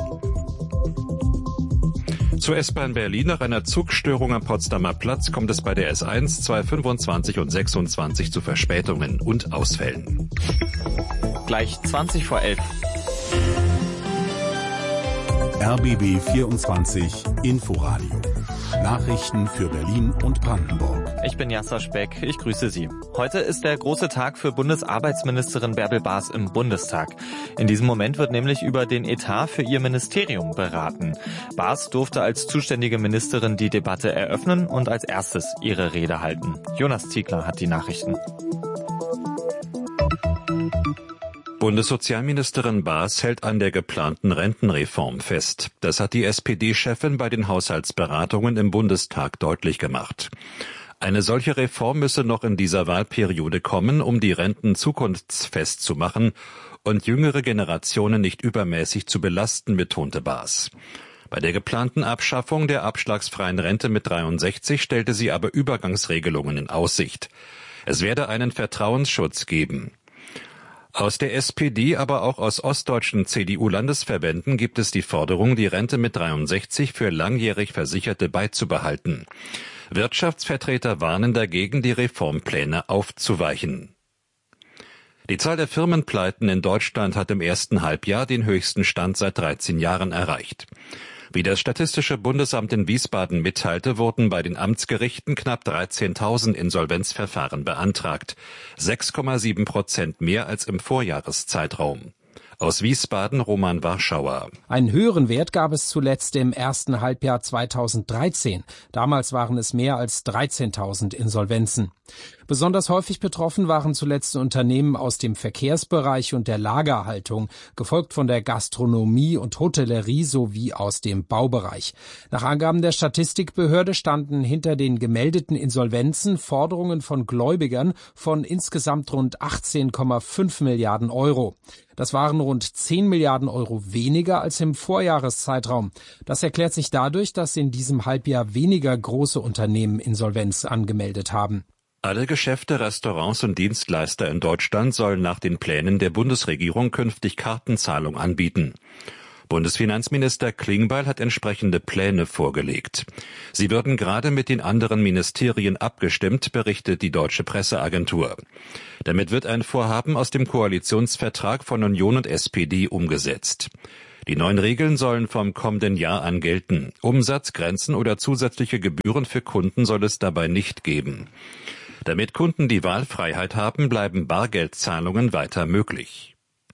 Zur S-Bahn Berlin nach einer Zugstörung am Potsdamer Platz kommt es bei der S eins, zwei, fünfundzwanzig und sechsundzwanzig zu Verspätungen und Ausfällen.
Gleich zwanzig vor elf.
R B B vierundzwanzig Inforadio. Nachrichten für Berlin und Brandenburg.
Ich bin Jasser Speck, ich grüße Sie. Heute ist der große Tag für Bundesarbeitsministerin Bärbel Baas im Bundestag. In diesem Moment wird nämlich über den Etat für ihr Ministerium beraten. Baas durfte als zuständige Ministerin die Debatte eröffnen und als erstes ihre Rede halten. Jonas Ziegler hat die Nachrichten.
Bundessozialministerin Baas hält an der geplanten Rentenreform fest. Das hat die S P D-Chefin bei den Haushaltsberatungen im Bundestag deutlich gemacht. Eine solche Reform müsse noch in dieser Wahlperiode kommen, um die Renten zukunftsfest zu machen und jüngere Generationen nicht übermäßig zu belasten, betonte Baas. Bei der geplanten Abschaffung der abschlagsfreien Rente mit dreiundsechzig stellte sie aber Übergangsregelungen in Aussicht. Es werde einen Vertrauensschutz geben. Aus der S P D, aber auch aus ostdeutschen C D U-Landesverbänden gibt es die Forderung, die Rente mit dreiundsechzig für langjährig Versicherte beizubehalten. Wirtschaftsvertreter warnen dagegen, die Reformpläne aufzuweichen. Die Zahl der Firmenpleiten in Deutschland hat im ersten Halbjahr den höchsten Stand seit dreizehn Jahren erreicht. Wie das Statistische Bundesamt in Wiesbaden mitteilte, wurden bei den Amtsgerichten knapp dreizehntausend Insolvenzverfahren beantragt. sechs Komma sieben Prozent mehr als im Vorjahreszeitraum. Aus Wiesbaden Roman Warschauer.
Einen höheren Wert gab es zuletzt im ersten Halbjahr zweitausenddreizehn. Damals waren es mehr als dreizehntausend Insolvenzen. Besonders häufig betroffen waren zuletzt Unternehmen aus dem Verkehrsbereich und der Lagerhaltung, gefolgt von der Gastronomie und Hotellerie sowie aus dem Baubereich. Nach Angaben der Statistikbehörde standen hinter den gemeldeten Insolvenzen Forderungen von Gläubigern von insgesamt rund achtzehn Komma fünf Milliarden Euro. Das waren rund zehn Milliarden Euro weniger als im Vorjahreszeitraum. Das erklärt sich dadurch, dass in diesem Halbjahr weniger große Unternehmen Insolvenz angemeldet haben.
Alle Geschäfte, Restaurants und Dienstleister in Deutschland sollen nach den Plänen der Bundesregierung künftig Kartenzahlung anbieten. Bundesfinanzminister Klingbeil hat entsprechende Pläne vorgelegt. Sie würden gerade mit den anderen Ministerien abgestimmt, berichtet die Deutsche Presseagentur. Damit wird ein Vorhaben aus dem Koalitionsvertrag von Union und S P D umgesetzt. Die neuen Regeln sollen vom kommenden Jahr an gelten. Umsatzgrenzen oder zusätzliche Gebühren für Kunden soll es dabei nicht geben. Damit Kunden die Wahlfreiheit haben, bleiben Bargeldzahlungen weiter möglich.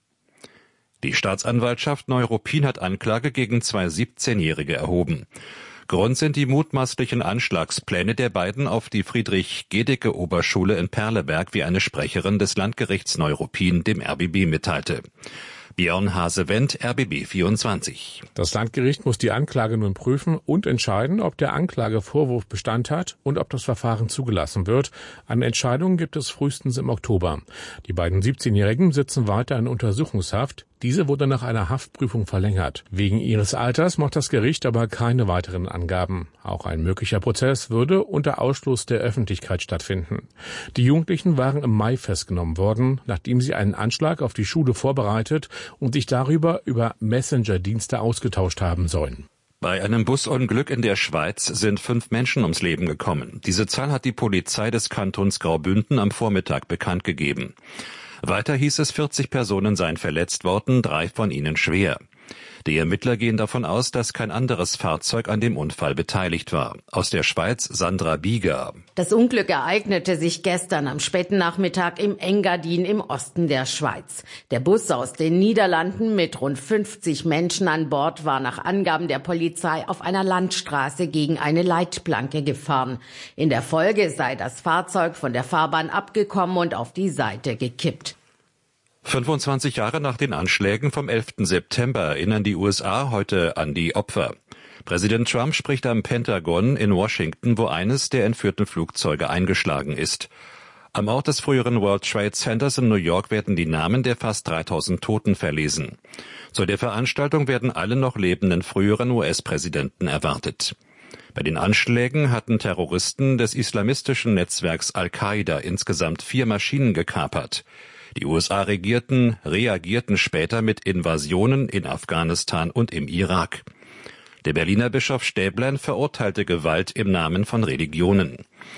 Die Staatsanwaltschaft Neuruppin hat Anklage gegen zwei siebzehnjährige erhoben. Grund sind die mutmaßlichen Anschlagspläne der beiden auf die Friedrich-Gedicke-Oberschule in Perleberg, wie eine Sprecherin des Landgerichts Neuruppin dem R B B mitteilte. Björn Hasewendt, R B B vierundzwanzig.
Das Landgericht muss die Anklage nun prüfen und entscheiden, ob der Anklagevorwurf Bestand hat und ob das Verfahren zugelassen wird. Eine Entscheidung gibt es frühestens im Oktober. Die beiden siebzehnjährigen sitzen weiter in Untersuchungshaft. Diese wurde nach einer Haftprüfung verlängert. Wegen ihres Alters macht das Gericht aber keine weiteren Angaben. Auch ein möglicher Prozess würde unter Ausschluss der Öffentlichkeit stattfinden. Die Jugendlichen waren im Mai festgenommen worden, nachdem sie einen Anschlag auf die Schule vorbereitet und sich darüber über Messenger-Dienste ausgetauscht haben sollen.
Bei einem Busunglück in der Schweiz sind fünf Menschen ums Leben gekommen. Diese Zahl hat die Polizei des Kantons Graubünden am Vormittag bekannt gegeben. Weiter hieß es, vierzig Personen seien verletzt worden, drei von ihnen schwer. Die Ermittler gehen davon aus, dass kein anderes Fahrzeug an dem Unfall beteiligt war. Aus der Schweiz Sandra Bieger.
Das Unglück ereignete sich gestern am späten Nachmittag im Engadin im Osten der Schweiz. Der Bus aus den Niederlanden mit rund fünfzig Menschen an Bord war nach Angaben der Polizei auf einer Landstraße gegen eine Leitplanke gefahren. In der Folge sei das Fahrzeug von der Fahrbahn abgekommen und auf die Seite gekippt.
fünfundzwanzig Jahre nach den Anschlägen vom elften September erinnern die U S A heute an die Opfer. Präsident Trump spricht am Pentagon in Washington, wo eines der entführten Flugzeuge eingeschlagen ist. Am Ort des früheren World Trade Centers in New York werden die Namen der fast dreitausend Toten verlesen. Zu der Veranstaltung werden alle noch lebenden früheren U S-Präsidenten erwartet. Bei den Anschlägen hatten Terroristen des islamistischen Netzwerks Al-Qaida insgesamt vier Maschinen gekapert. Die U S A regierten, reagierten später mit Invasionen in Afghanistan und im Irak. Der Berliner Bischof Stäblein verurteilte Gewalt im Namen von Religionen.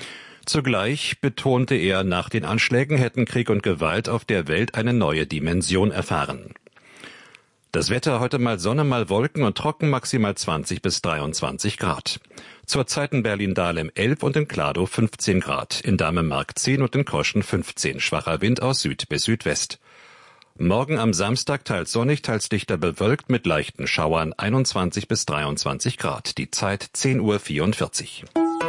Zugleich betonte er, nach den Anschlägen hätten Krieg und Gewalt auf der Welt eine neue Dimension erfahren. Das Wetter heute mal Sonne, mal Wolken und trocken, maximal zwanzig bis dreiundzwanzig Grad. Zurzeit in Berlin-Dahlem elf und in Kladow fünfzehn Grad, in Damemark zehn und in Koschen fünfzehn, schwacher Wind aus Süd bis Südwest. Morgen am Samstag teils sonnig, teils dichter bewölkt mit leichten Schauern, einundzwanzig bis dreiundzwanzig Grad, die Zeit zehn Uhr vierundvierzig.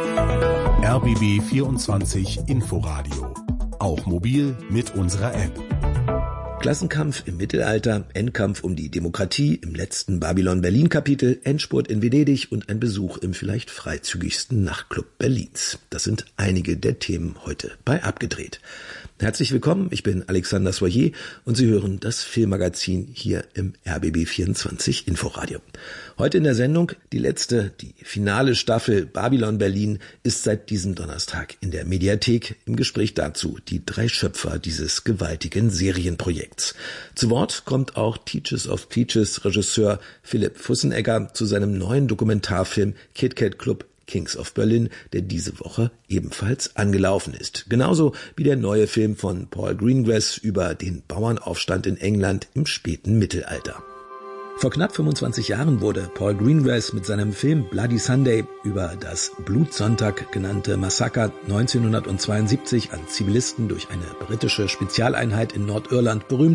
R B B vierundzwanzig Inforadio, auch mobil mit unserer App.
Klassenkampf im Mittelalter, Endkampf um die Demokratie im letzten Babylon-Berlin-Kapitel, Endspurt in Venedig und ein Besuch im vielleicht freizügigsten Nachtclub Berlins. Das sind einige der Themen heute bei Abgedreht. Herzlich willkommen, ich bin Alexander Soyer und Sie hören das Filmmagazin hier im R B B vierundzwanzig Inforadio. Heute in der Sendung die letzte, die finale Staffel Babylon Berlin ist seit diesem Donnerstag in der Mediathek. Im Gespräch dazu die drei Schöpfer dieses gewaltigen Serienprojekts. Zu Wort kommt auch Teachers of Teachers Regisseur Philipp Fussenegger zu seinem neuen Dokumentarfilm Kit Kat Club Kings of Berlin, der diese Woche ebenfalls angelaufen ist. Genauso wie der neue Film von Paul Greengrass über den Bauernaufstand in England im späten Mittelalter. Vor knapp fünfundzwanzig Jahren wurde Paul Greengrass mit seinem Film Bloody Sunday über das Blutsonntag genannte Massaker neunzehnhundertzweiundsiebzig an Zivilisten durch eine britische Spezialeinheit in Nordirland berühmt.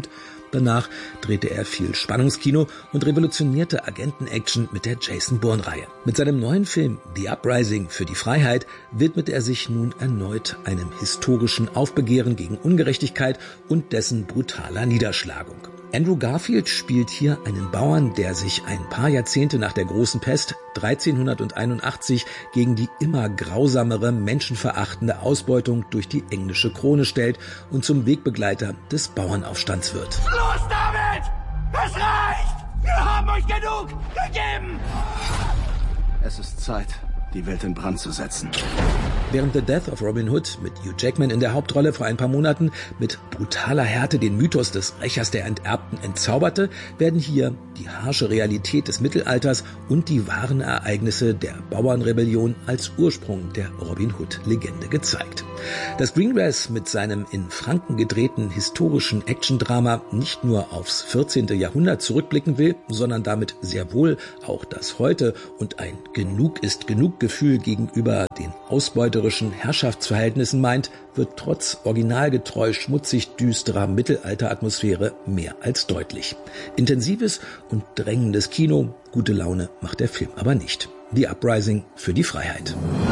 Danach drehte er viel Spannungskino und revolutionierte Agenten-Action mit der Jason Bourne-Reihe. Mit seinem neuen Film The Uprising für die Freiheit widmet er sich nun erneut einem historischen Aufbegehren gegen Ungerechtigkeit und dessen brutaler Niederschlagung. Andrew Garfield spielt hier einen Bauern, der sich ein paar Jahrzehnte nach der großen Pest dreizehnhunderteinundachtzig gegen die immer grausamere, menschenverachtende Ausbeutung durch die englische Krone stellt und zum Wegbegleiter des Bauernaufstands wird.
Los damit! Es reicht! Wir haben euch genug gegeben!
Es ist Zeit, die Welt in Brand zu setzen.
Während The Death of Robin Hood mit Hugh Jackman in der Hauptrolle vor ein paar Monaten mit brutaler Härte den Mythos des Rächers der Enterbten entzauberte, werden hier die harsche Realität des Mittelalters und die wahren Ereignisse der Bauernrebellion als Ursprung der Robin Hood-Legende gezeigt. Dass Greengrass mit seinem in Franken gedrehten historischen Actiondrama nicht nur aufs vierzehnte Jahrhundert zurückblicken will, sondern damit sehr wohl auch das Heute und ein Genug ist genug Gefühl gegenüber den ausbeuterischen Herrschaftsverhältnissen meint, wird trotz originalgetreu schmutzig düsterer Mittelalteratmosphäre mehr als deutlich. Intensives und drängendes Kino, gute Laune macht der Film aber nicht. The Uprising für die Freiheit.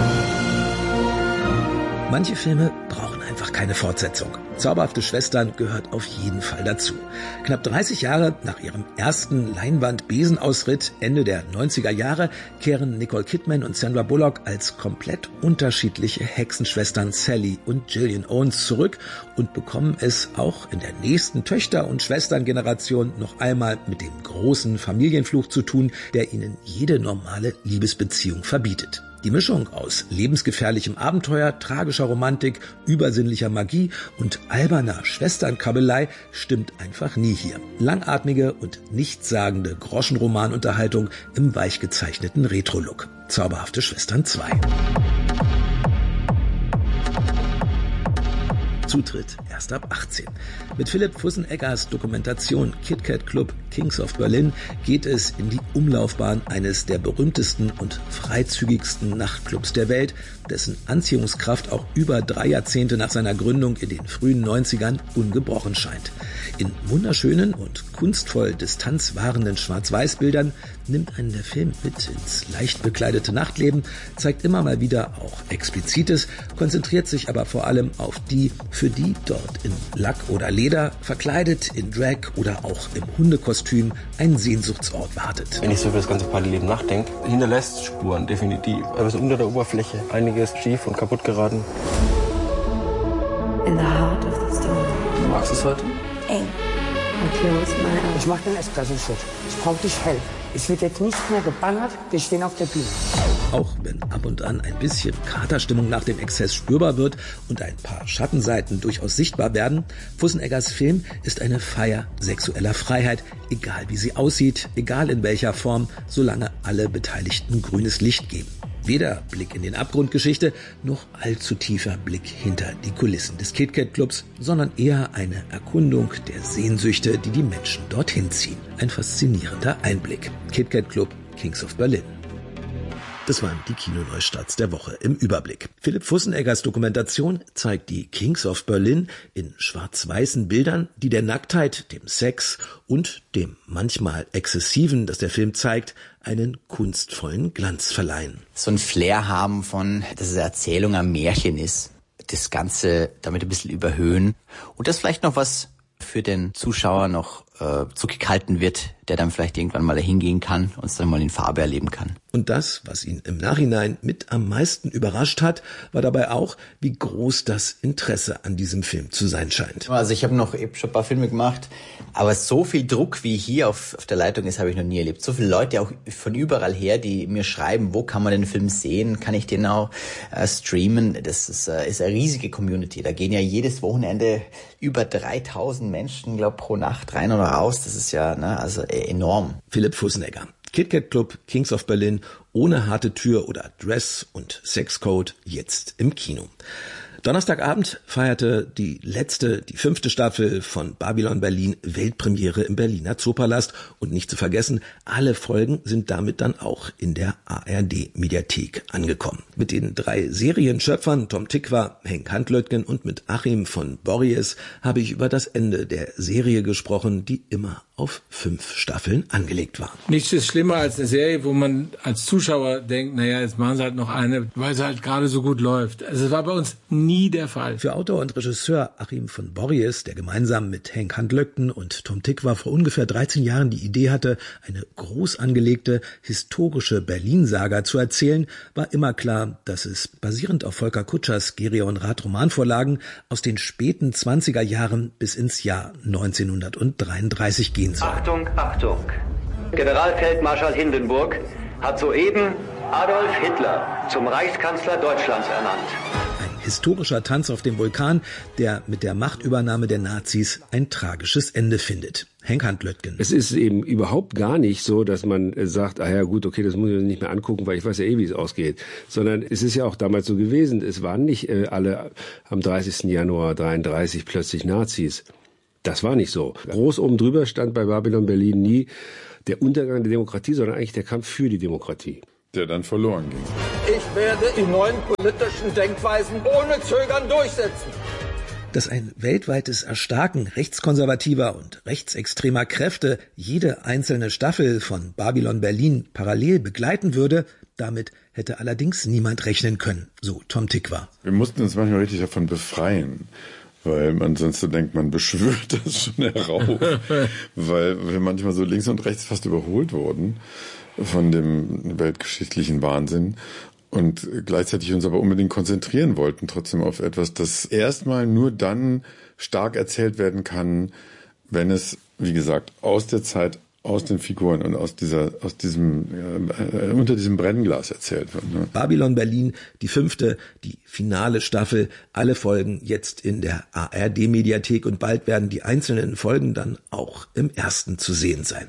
Manche Filme brauchen einfach keine Fortsetzung. Zauberhafte Schwestern gehört auf jeden Fall dazu. Knapp dreißig Jahre nach ihrem ersten Leinwand-Besenausritt Ende der neunziger Jahre kehren Nicole Kidman und Sandra Bullock als komplett unterschiedliche Hexenschwestern Sally und Gillian Owens zurück und bekommen es auch in der nächsten Töchter- und Schwesterngeneration noch einmal mit dem großen Familienfluch zu tun, der ihnen jede normale Liebesbeziehung verbietet. Die Mischung aus lebensgefährlichem Abenteuer, tragischer Romantik, übersinnlicher Magie und alberner Schwesternkabelei stimmt einfach nie hier. Langatmige und nichtssagende Groschenromanunterhaltung im weich gezeichneten Retro-Look. Zauberhafte Schwestern zwei. Zutritt erst ab achtzehn. Mit Philipp Fusseneggers Dokumentation Kit Kat Club Kings of Berlin geht es in die Umlaufbahn eines der berühmtesten und freizügigsten Nachtclubs der Welt, dessen Anziehungskraft auch über drei Jahrzehnte nach seiner Gründung in den frühen neunzigern ungebrochen scheint. In wunderschönen und kunstvoll distanzwahrenden Schwarz-Weiß-Bildern nimmt einen der Film mit ins leicht bekleidete Nachtleben, zeigt immer mal wieder auch Explizites, konzentriert sich aber vor allem auf die, für die dort in Lack oder Leder, verkleidet in Drag oder auch im Hundekostüm ein Sehnsuchtsort wartet.
Wenn ich so über das ganze Partyleben nachdenke, hinterlässt Spuren, definitiv. Aber so unter der Oberfläche einiges schief und kaputt geraten.
In the heart of the storm.
Magst du es heute?
Eng. Ich mache den Espresso-Shot. Ich brauche dich hell. Es wird jetzt nicht mehr gebannert, wir stehen auf der Bühne.
Auch wenn ab und an ein bisschen Katerstimmung nach dem Exzess spürbar wird und ein paar Schattenseiten durchaus sichtbar werden, Fusseneggers Film ist eine Feier sexueller Freiheit, egal wie sie aussieht, egal in welcher Form, solange alle Beteiligten grünes Licht geben. Weder Blick in den Abgrundgeschichte, noch allzu tiefer Blick hinter die Kulissen des Kit Kat Clubs, sondern eher eine Erkundung der Sehnsüchte, die die Menschen dorthin ziehen. Ein faszinierender Einblick. Kit Kat Club, Kings of Berlin. Das waren die Kinoneustarts der Woche im Überblick. Philipp Fusseneggers Dokumentation zeigt die Kings of Berlin in schwarz-weißen Bildern, die der Nacktheit, dem Sex und dem manchmal Exzessiven, das der Film zeigt, einen kunstvollen Glanz verleihen.
So ein Flair haben von, dass es eine Erzählung ein Märchen ist, das Ganze damit ein bisschen überhöhen und das vielleicht noch was für den Zuschauer noch äh, zurückgehalten wird, der dann vielleicht irgendwann mal dahin gehen kann und es dann mal in Farbe erleben kann.
Und das, was ihn im Nachhinein mit am meisten überrascht hat, war dabei auch, wie groß das Interesse an diesem Film zu sein scheint.
Also ich habe noch eben schon ein paar Filme gemacht, aber so viel Druck wie hier auf, auf der Leitung ist, habe ich noch nie erlebt. So viele Leute auch von überall her, die mir schreiben, wo kann man den Film sehen, kann ich den auch äh, streamen. Das ist, äh, ist eine riesige Community. Da gehen ja jedes Wochenende über dreitausend Menschen, glaube pro Nacht rein oder raus. Das ist ja ne, also enorm.
Philipp Fussenegger. Kit Kat Club, Kings of Berlin, ohne harte Tür oder Dress- und Sexcode, jetzt im Kino. Donnerstagabend feierte die letzte, die fünfte Staffel von Babylon Berlin Weltpremiere im Berliner Zoopalast. Und nicht zu vergessen, alle Folgen sind damit dann auch in der A R D-Mediathek angekommen. Mit den drei Serienschöpfern Tom Tykwer, Henk Handlöttgen und mit Achim von Borries habe ich über das Ende der Serie gesprochen, die immer auf fünf Staffeln angelegt war.
Nichts ist schlimmer als eine Serie, wo man als Zuschauer denkt, naja, jetzt machen sie halt noch eine, weil sie halt gerade so gut läuft. Also es war bei uns nie der Fall.
Für Autor und Regisseur Achim von Borries, der gemeinsam mit Henk Handlöttgen und Tom Tykwer vor ungefähr dreizehn Jahren die Idee hatte, eine groß angelegte historische Berlin-Saga zu erzählen, war immer klar, dass es basierend auf Volker Kutschers Gereon Rath Romanvorlagen aus den späten zwanziger Jahren bis ins Jahr neunzehnhundertdreiunddreißig gehen soll.
Achtung, Achtung! Generalfeldmarschall Hindenburg hat soeben Adolf Hitler zum Reichskanzler Deutschlands ernannt.
Ein historischer Tanz auf dem Vulkan, der mit der Machtübernahme der Nazis ein tragisches Ende findet. Henk Handlöttgen.
Es ist eben überhaupt gar nicht so, dass man sagt, ah ja gut, okay, das muss ich nicht mehr angucken, weil ich weiß ja eh, wie es ausgeht. Sondern es ist ja auch damals so gewesen, es waren nicht äh, alle am dreißigsten Januar dreiunddreißig plötzlich Nazis. Das war nicht so. Groß oben drüber stand bei Babylon Berlin nie der Untergang der Demokratie, sondern eigentlich der Kampf für die Demokratie.
Der dann verloren ging.
Ich werde die neuen politischen Denkweisen ohne Zögern durchsetzen.
Dass ein weltweites Erstarken rechtskonservativer und rechtsextremer Kräfte jede einzelne Staffel von Babylon Berlin parallel begleiten würde, damit hätte allerdings niemand rechnen können, so Tom Tykwer.
Wir mussten uns manchmal richtig davon befreien, weil man sonst so denkt, man beschwört das schon herauf, weil wir manchmal so links und rechts fast überholt wurden von dem weltgeschichtlichen Wahnsinn und gleichzeitig uns aber unbedingt konzentrieren wollten trotzdem auf etwas, das erstmal nur dann stark erzählt werden kann, wenn es, wie gesagt, aus der Zeit, aus den Figuren und aus dieser, aus diesem, äh, unter diesem Brennglas erzählt wird. Ne?
Babylon Berlin, die fünfte, die finale Staffel, alle Folgen jetzt in der A R D-Mediathek und bald werden die einzelnen Folgen dann auch im ersten zu sehen sein.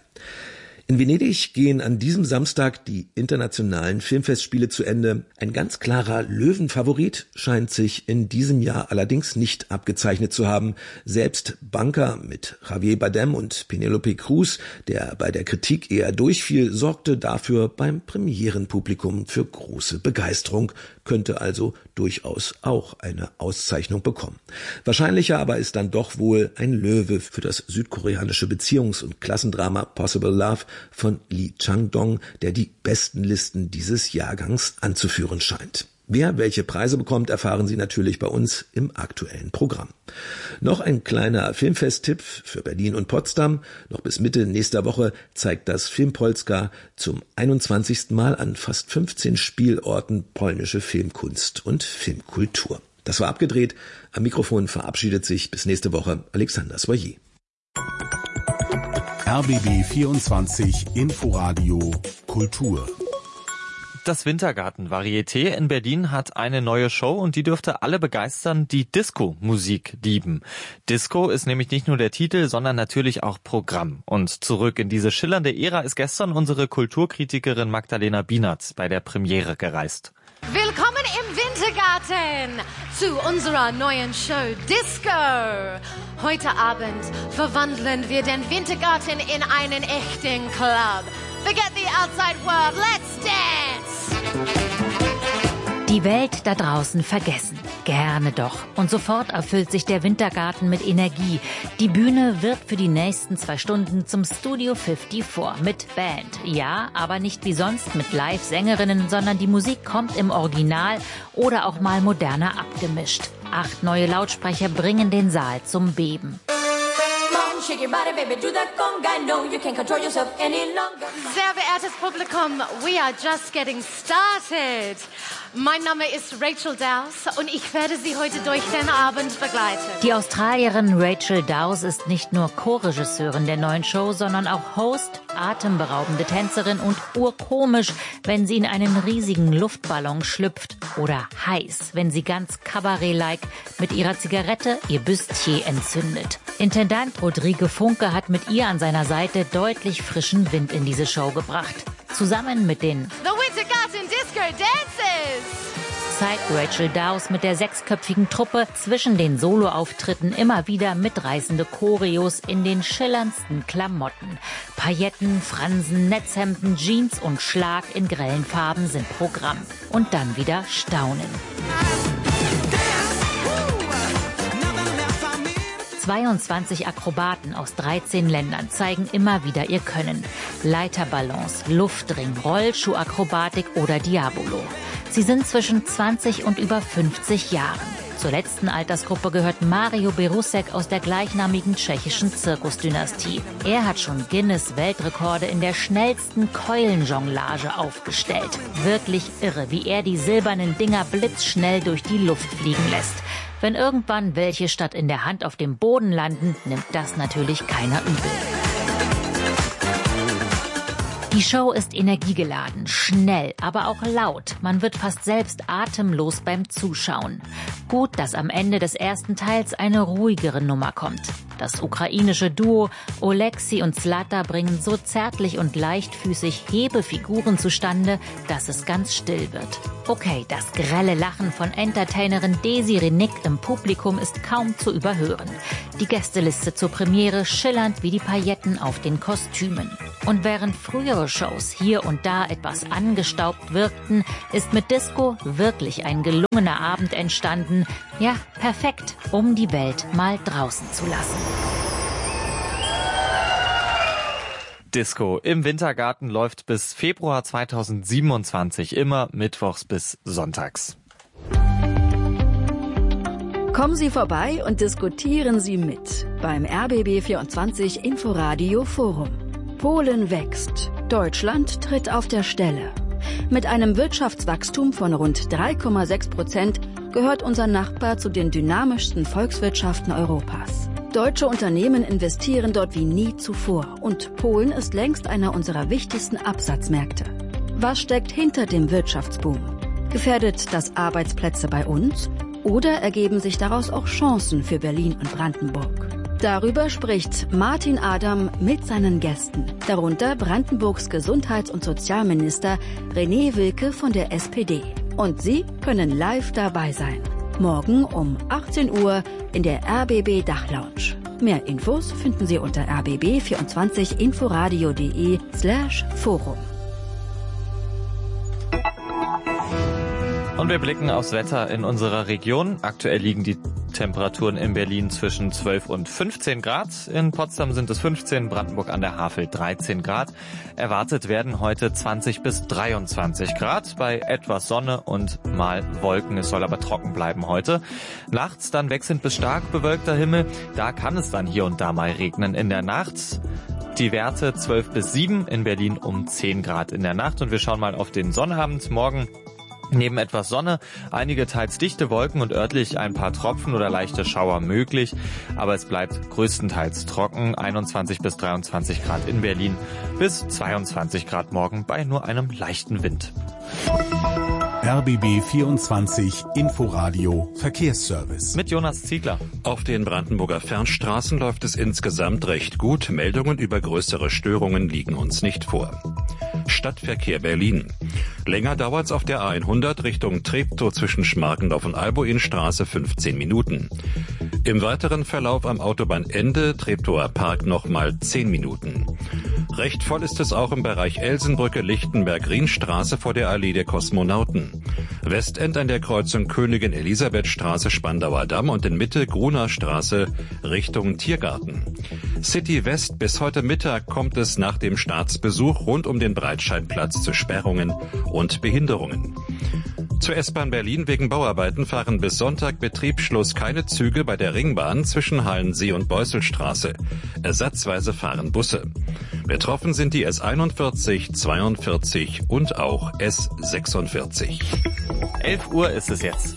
In Venedig gehen an diesem Samstag die internationalen Filmfestspiele zu Ende. Ein ganz klarer Löwenfavorit scheint sich in diesem Jahr allerdings nicht abgezeichnet zu haben. Selbst Bunker mit Javier Bardem und Penelope Cruz, der bei der Kritik eher durchfiel, sorgte dafür beim Premierenpublikum für große Begeisterung, könnte also durchaus auch eine Auszeichnung bekommen. Wahrscheinlicher aber ist dann doch wohl ein Löwe für das südkoreanische Beziehungs- und Klassendrama Possible Love von Lee Chang-dong, der die besten Listen dieses Jahrgangs anzuführen scheint. Wer welche Preise bekommt, erfahren Sie natürlich bei uns im aktuellen Programm. Noch ein kleiner Filmfest-Tipp für Berlin und Potsdam. Noch bis Mitte nächster Woche zeigt das Filmpolska zum einundzwanzigsten Mal an fast fünfzehn Spielorten polnische Filmkunst und Filmkultur. Das war abgedreht. Am Mikrofon verabschiedet sich bis nächste Woche Alexander Soyer.
R B B vierundzwanzig Inforadio Kultur.
Das Wintergarten-Varieté in Berlin hat eine neue Show und die dürfte alle begeistern, die Disco-Musik lieben. Disco ist nämlich nicht nur der Titel, sondern natürlich auch Programm. Und zurück in diese schillernde Ära ist gestern unsere Kulturkritikerin Magdalena Bienert bei der Premiere gereist.
Willkommen im Wintergarten zu unserer neuen Show Disco. Heute Abend verwandeln wir den Wintergarten in einen echten Club. Forget the outside world, let's dance!
Die Welt da draußen vergessen. Gerne doch. Und sofort erfüllt sich der Wintergarten mit Energie. Die Bühne wird für die nächsten zwei Stunden zum Studio vierundfünfzig mit Band. Ja, aber nicht wie sonst mit Live-Sängerinnen, sondern die Musik kommt im Original oder auch mal moderner abgemischt. Acht neue Lautsprecher bringen den Saal zum Beben.
Sehr verehrtes Publikum, we are just getting started. Mein Name ist Rachel Dawes und ich werde Sie heute durch den Abend begleiten.
Die Australierin Rachel Dawes ist nicht nur Co-Regisseurin der neuen Show, sondern auch Host, atemberaubende Tänzerin und urkomisch, wenn sie in einen riesigen Luftballon schlüpft. Oder heiß, wenn sie ganz Kabarett-like mit ihrer Zigarette ihr Bustier entzündet. Intendant Rodrigo Funke hat mit ihr an seiner Seite deutlich frischen Wind in diese Show gebracht. Zusammen mit den
The Wintergarten Disco Dances!
zeigt Rachel Dawes mit der sechsköpfigen Truppe zwischen den Soloauftritten immer wieder mitreißende Choreos in den schillerndsten Klamotten. Pailletten, Fransen, Netzhemden, Jeans und Schlag in grellen Farben sind Programm. Und dann wieder Staunen. zweiundzwanzig Akrobaten aus dreizehn Ländern zeigen immer wieder ihr Können. Leiterbalance, Luftring, Rollschuhakrobatik oder Diabolo. Sie sind zwischen zwanzig und über fünfzig Jahren. Zur letzten Altersgruppe gehört Mario Berusek aus der gleichnamigen tschechischen Zirkusdynastie. Er hat schon Guinness-Weltrekorde in der schnellsten Keulenjonglage aufgestellt. Wirklich irre, wie er die silbernen Dinger blitzschnell durch die Luft fliegen lässt. Wenn irgendwann welche statt in der Hand auf dem Boden landen, nimmt das natürlich keiner übel. Die Show ist energiegeladen, schnell, aber auch laut. Man wird fast selbst atemlos beim Zuschauen. Gut, dass am Ende des ersten Teils eine ruhigere Nummer kommt. Das ukrainische Duo Oleksii und Zlata bringen so zärtlich und leichtfüßig Hebefiguren zustande, dass es ganz still wird. Okay, das grelle Lachen von Entertainerin Desiree Nick im Publikum ist kaum zu überhören. Die Gästeliste zur Premiere schillernd wie die Pailletten auf den Kostümen. Und während frühere Shows hier und da etwas angestaubt wirkten, ist mit Disco wirklich ein gelungener Abend entstanden. Ja, perfekt, um die Welt mal draußen zu lassen.
Disco im Wintergarten läuft bis Februar zweitausendsiebenundzwanzig, immer mittwochs bis sonntags.
Kommen Sie vorbei und diskutieren Sie mit beim R B B vierundzwanzig Inforadio Forum. Polen wächst. Deutschland tritt auf der Stelle. Mit einem Wirtschaftswachstum von rund drei Komma sechs Prozent gehört unser Nachbar zu den dynamischsten Volkswirtschaften Europas. Deutsche Unternehmen investieren dort wie nie zuvor und Polen ist längst einer unserer wichtigsten Absatzmärkte. Was steckt hinter dem Wirtschaftsboom? Gefährdet das Arbeitsplätze bei uns? Oder ergeben sich daraus auch Chancen für Berlin und Brandenburg? Darüber spricht Martin Adam mit seinen Gästen, darunter Brandenburgs Gesundheits- und Sozialminister René Wilke von der S P D. Und Sie können live dabei sein. Morgen um achtzehn Uhr in der R B B Dachlounge. Mehr Infos finden Sie unter r b b vierundzwanzig inforadio punkt de slash forum.
Und wir blicken aufs Wetter in unserer Region. Aktuell liegen die Temperaturen in Berlin zwischen zwölf und fünfzehn Grad. In Potsdam sind es fünfzehn, Brandenburg an der Havel dreizehn Grad. Erwartet werden heute zwanzig bis dreiundzwanzig Grad bei etwas Sonne und mal Wolken. Es soll aber trocken bleiben heute. Nachts dann wechselnd bis stark bewölkter Himmel. Da kann es dann hier und da mal regnen in der Nacht. Die Werte zwölf bis sieben, in Berlin um zehn Grad in der Nacht. Und wir schauen mal auf den Sonnabend morgen. Neben etwas Sonne, einige teils dichte Wolken und örtlich ein paar Tropfen oder leichte Schauer möglich. Aber es bleibt größtenteils trocken, einundzwanzig bis dreiundzwanzig Grad in Berlin, bis zweiundzwanzig Grad morgen bei nur einem leichten Wind.
R B B vierundzwanzig Inforadio Verkehrsservice.
Mit Jonas Ziegler.
Auf den Brandenburger Fernstraßen läuft es insgesamt recht gut. Meldungen über größere Störungen liegen uns nicht vor. Stadtverkehr Berlin. Länger dauert's auf der A hundert Richtung Treptow zwischen Schmargendorf und Albuinstraße fünfzehn Minuten. Im weiteren Verlauf am Autobahnende Treptower Park nochmal zehn Minuten. Recht voll ist es auch im Bereich Elsenbrücke-Lichtenberg-Rienstraße vor der Allee der Kosmonauten. Westend an der Kreuzung Königin-Elisabeth-Straße Spandauer Damm und in Mitte Gruner Straße Richtung Tiergarten. City West bis heute Mittag kommt es nach dem Staatsbesuch rund um den Breitscheidplatz zu Sperrungen und Behinderungen. Zur S-Bahn Berlin wegen Bauarbeiten fahren bis Sonntag Betriebsschluss keine Züge bei der Ringbahn zwischen Halensee und Beusselstraße. Ersatzweise fahren Busse. Betroffen sind die S einundvierzig, zweiundvierzig und auch S sechsundvierzig.
elf Uhr ist es jetzt.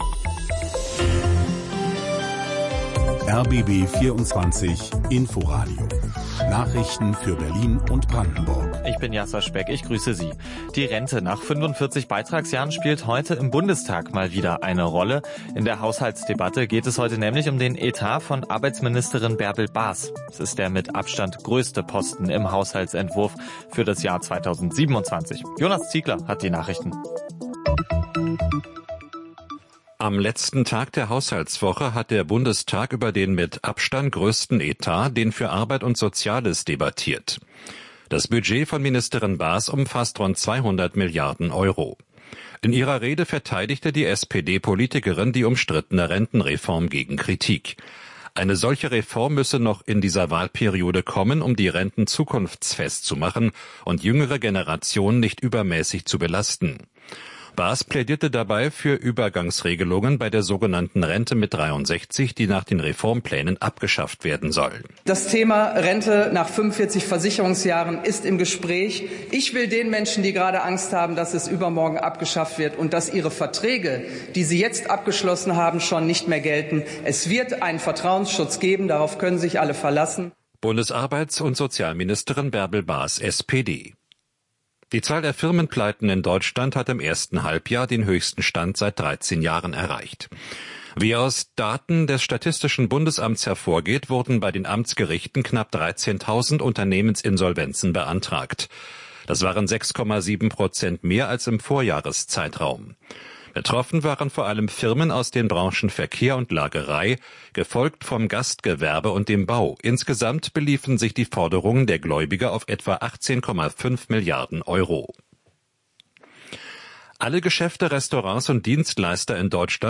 R B B vierundzwanzig Inforadio. Nachrichten für Berlin und Brandenburg.
Ich bin Jasser Speck, ich grüße Sie. Die Rente nach fünfundvierzig Beitragsjahren spielt heute im Bundestag mal wieder eine Rolle. In der Haushaltsdebatte geht es heute nämlich um den Etat von Arbeitsministerin Bärbel Baas. Es ist der mit Abstand größte Posten im Haushaltsentwurf für das Jahr zweitausendsiebenundzwanzig. Jonas Ziegler hat die Nachrichten.
Am letzten Tag der Haushaltswoche hat der Bundestag über den mit Abstand größten Etat, den für Arbeit und Soziales, debattiert. Das Budget von Ministerin Baas umfasst rund zweihundert Milliarden Euro. In ihrer Rede verteidigte die S P D-Politikerin die umstrittene Rentenreform gegen Kritik. Eine solche Reform müsse noch in dieser Wahlperiode kommen, um die Renten zukunftsfest zu machen und jüngere Generationen nicht übermäßig zu belasten. Baas plädierte dabei für Übergangsregelungen bei der sogenannten Rente mit dreiundsechzig, die nach den Reformplänen abgeschafft werden soll.
Das Thema Rente nach fünfundvierzig Versicherungsjahren ist im Gespräch. Ich will den Menschen, die gerade Angst haben, dass es übermorgen abgeschafft wird und dass ihre Verträge, die sie jetzt abgeschlossen haben, schon nicht mehr gelten. Es wird einen Vertrauensschutz geben, darauf können sich alle verlassen.
Bundesarbeits- und Sozialministerin Bärbel Baas, S P D. Die Zahl der Firmenpleiten in Deutschland hat im ersten Halbjahr den höchsten Stand seit dreizehn Jahren erreicht. Wie aus Daten des Statistischen Bundesamts hervorgeht, wurden bei den Amtsgerichten knapp dreizehntausend Unternehmensinsolvenzen beantragt. Das waren sechs Komma sieben Prozent mehr als im Vorjahreszeitraum. Betroffen waren vor allem Firmen aus den Branchen Verkehr und Lagerei, gefolgt vom Gastgewerbe und dem Bau. Insgesamt beliefen sich die Forderungen der Gläubiger auf etwa achtzehn Komma fünf Milliarden Euro. Alle Geschäfte, Restaurants und Dienstleister in Deutschland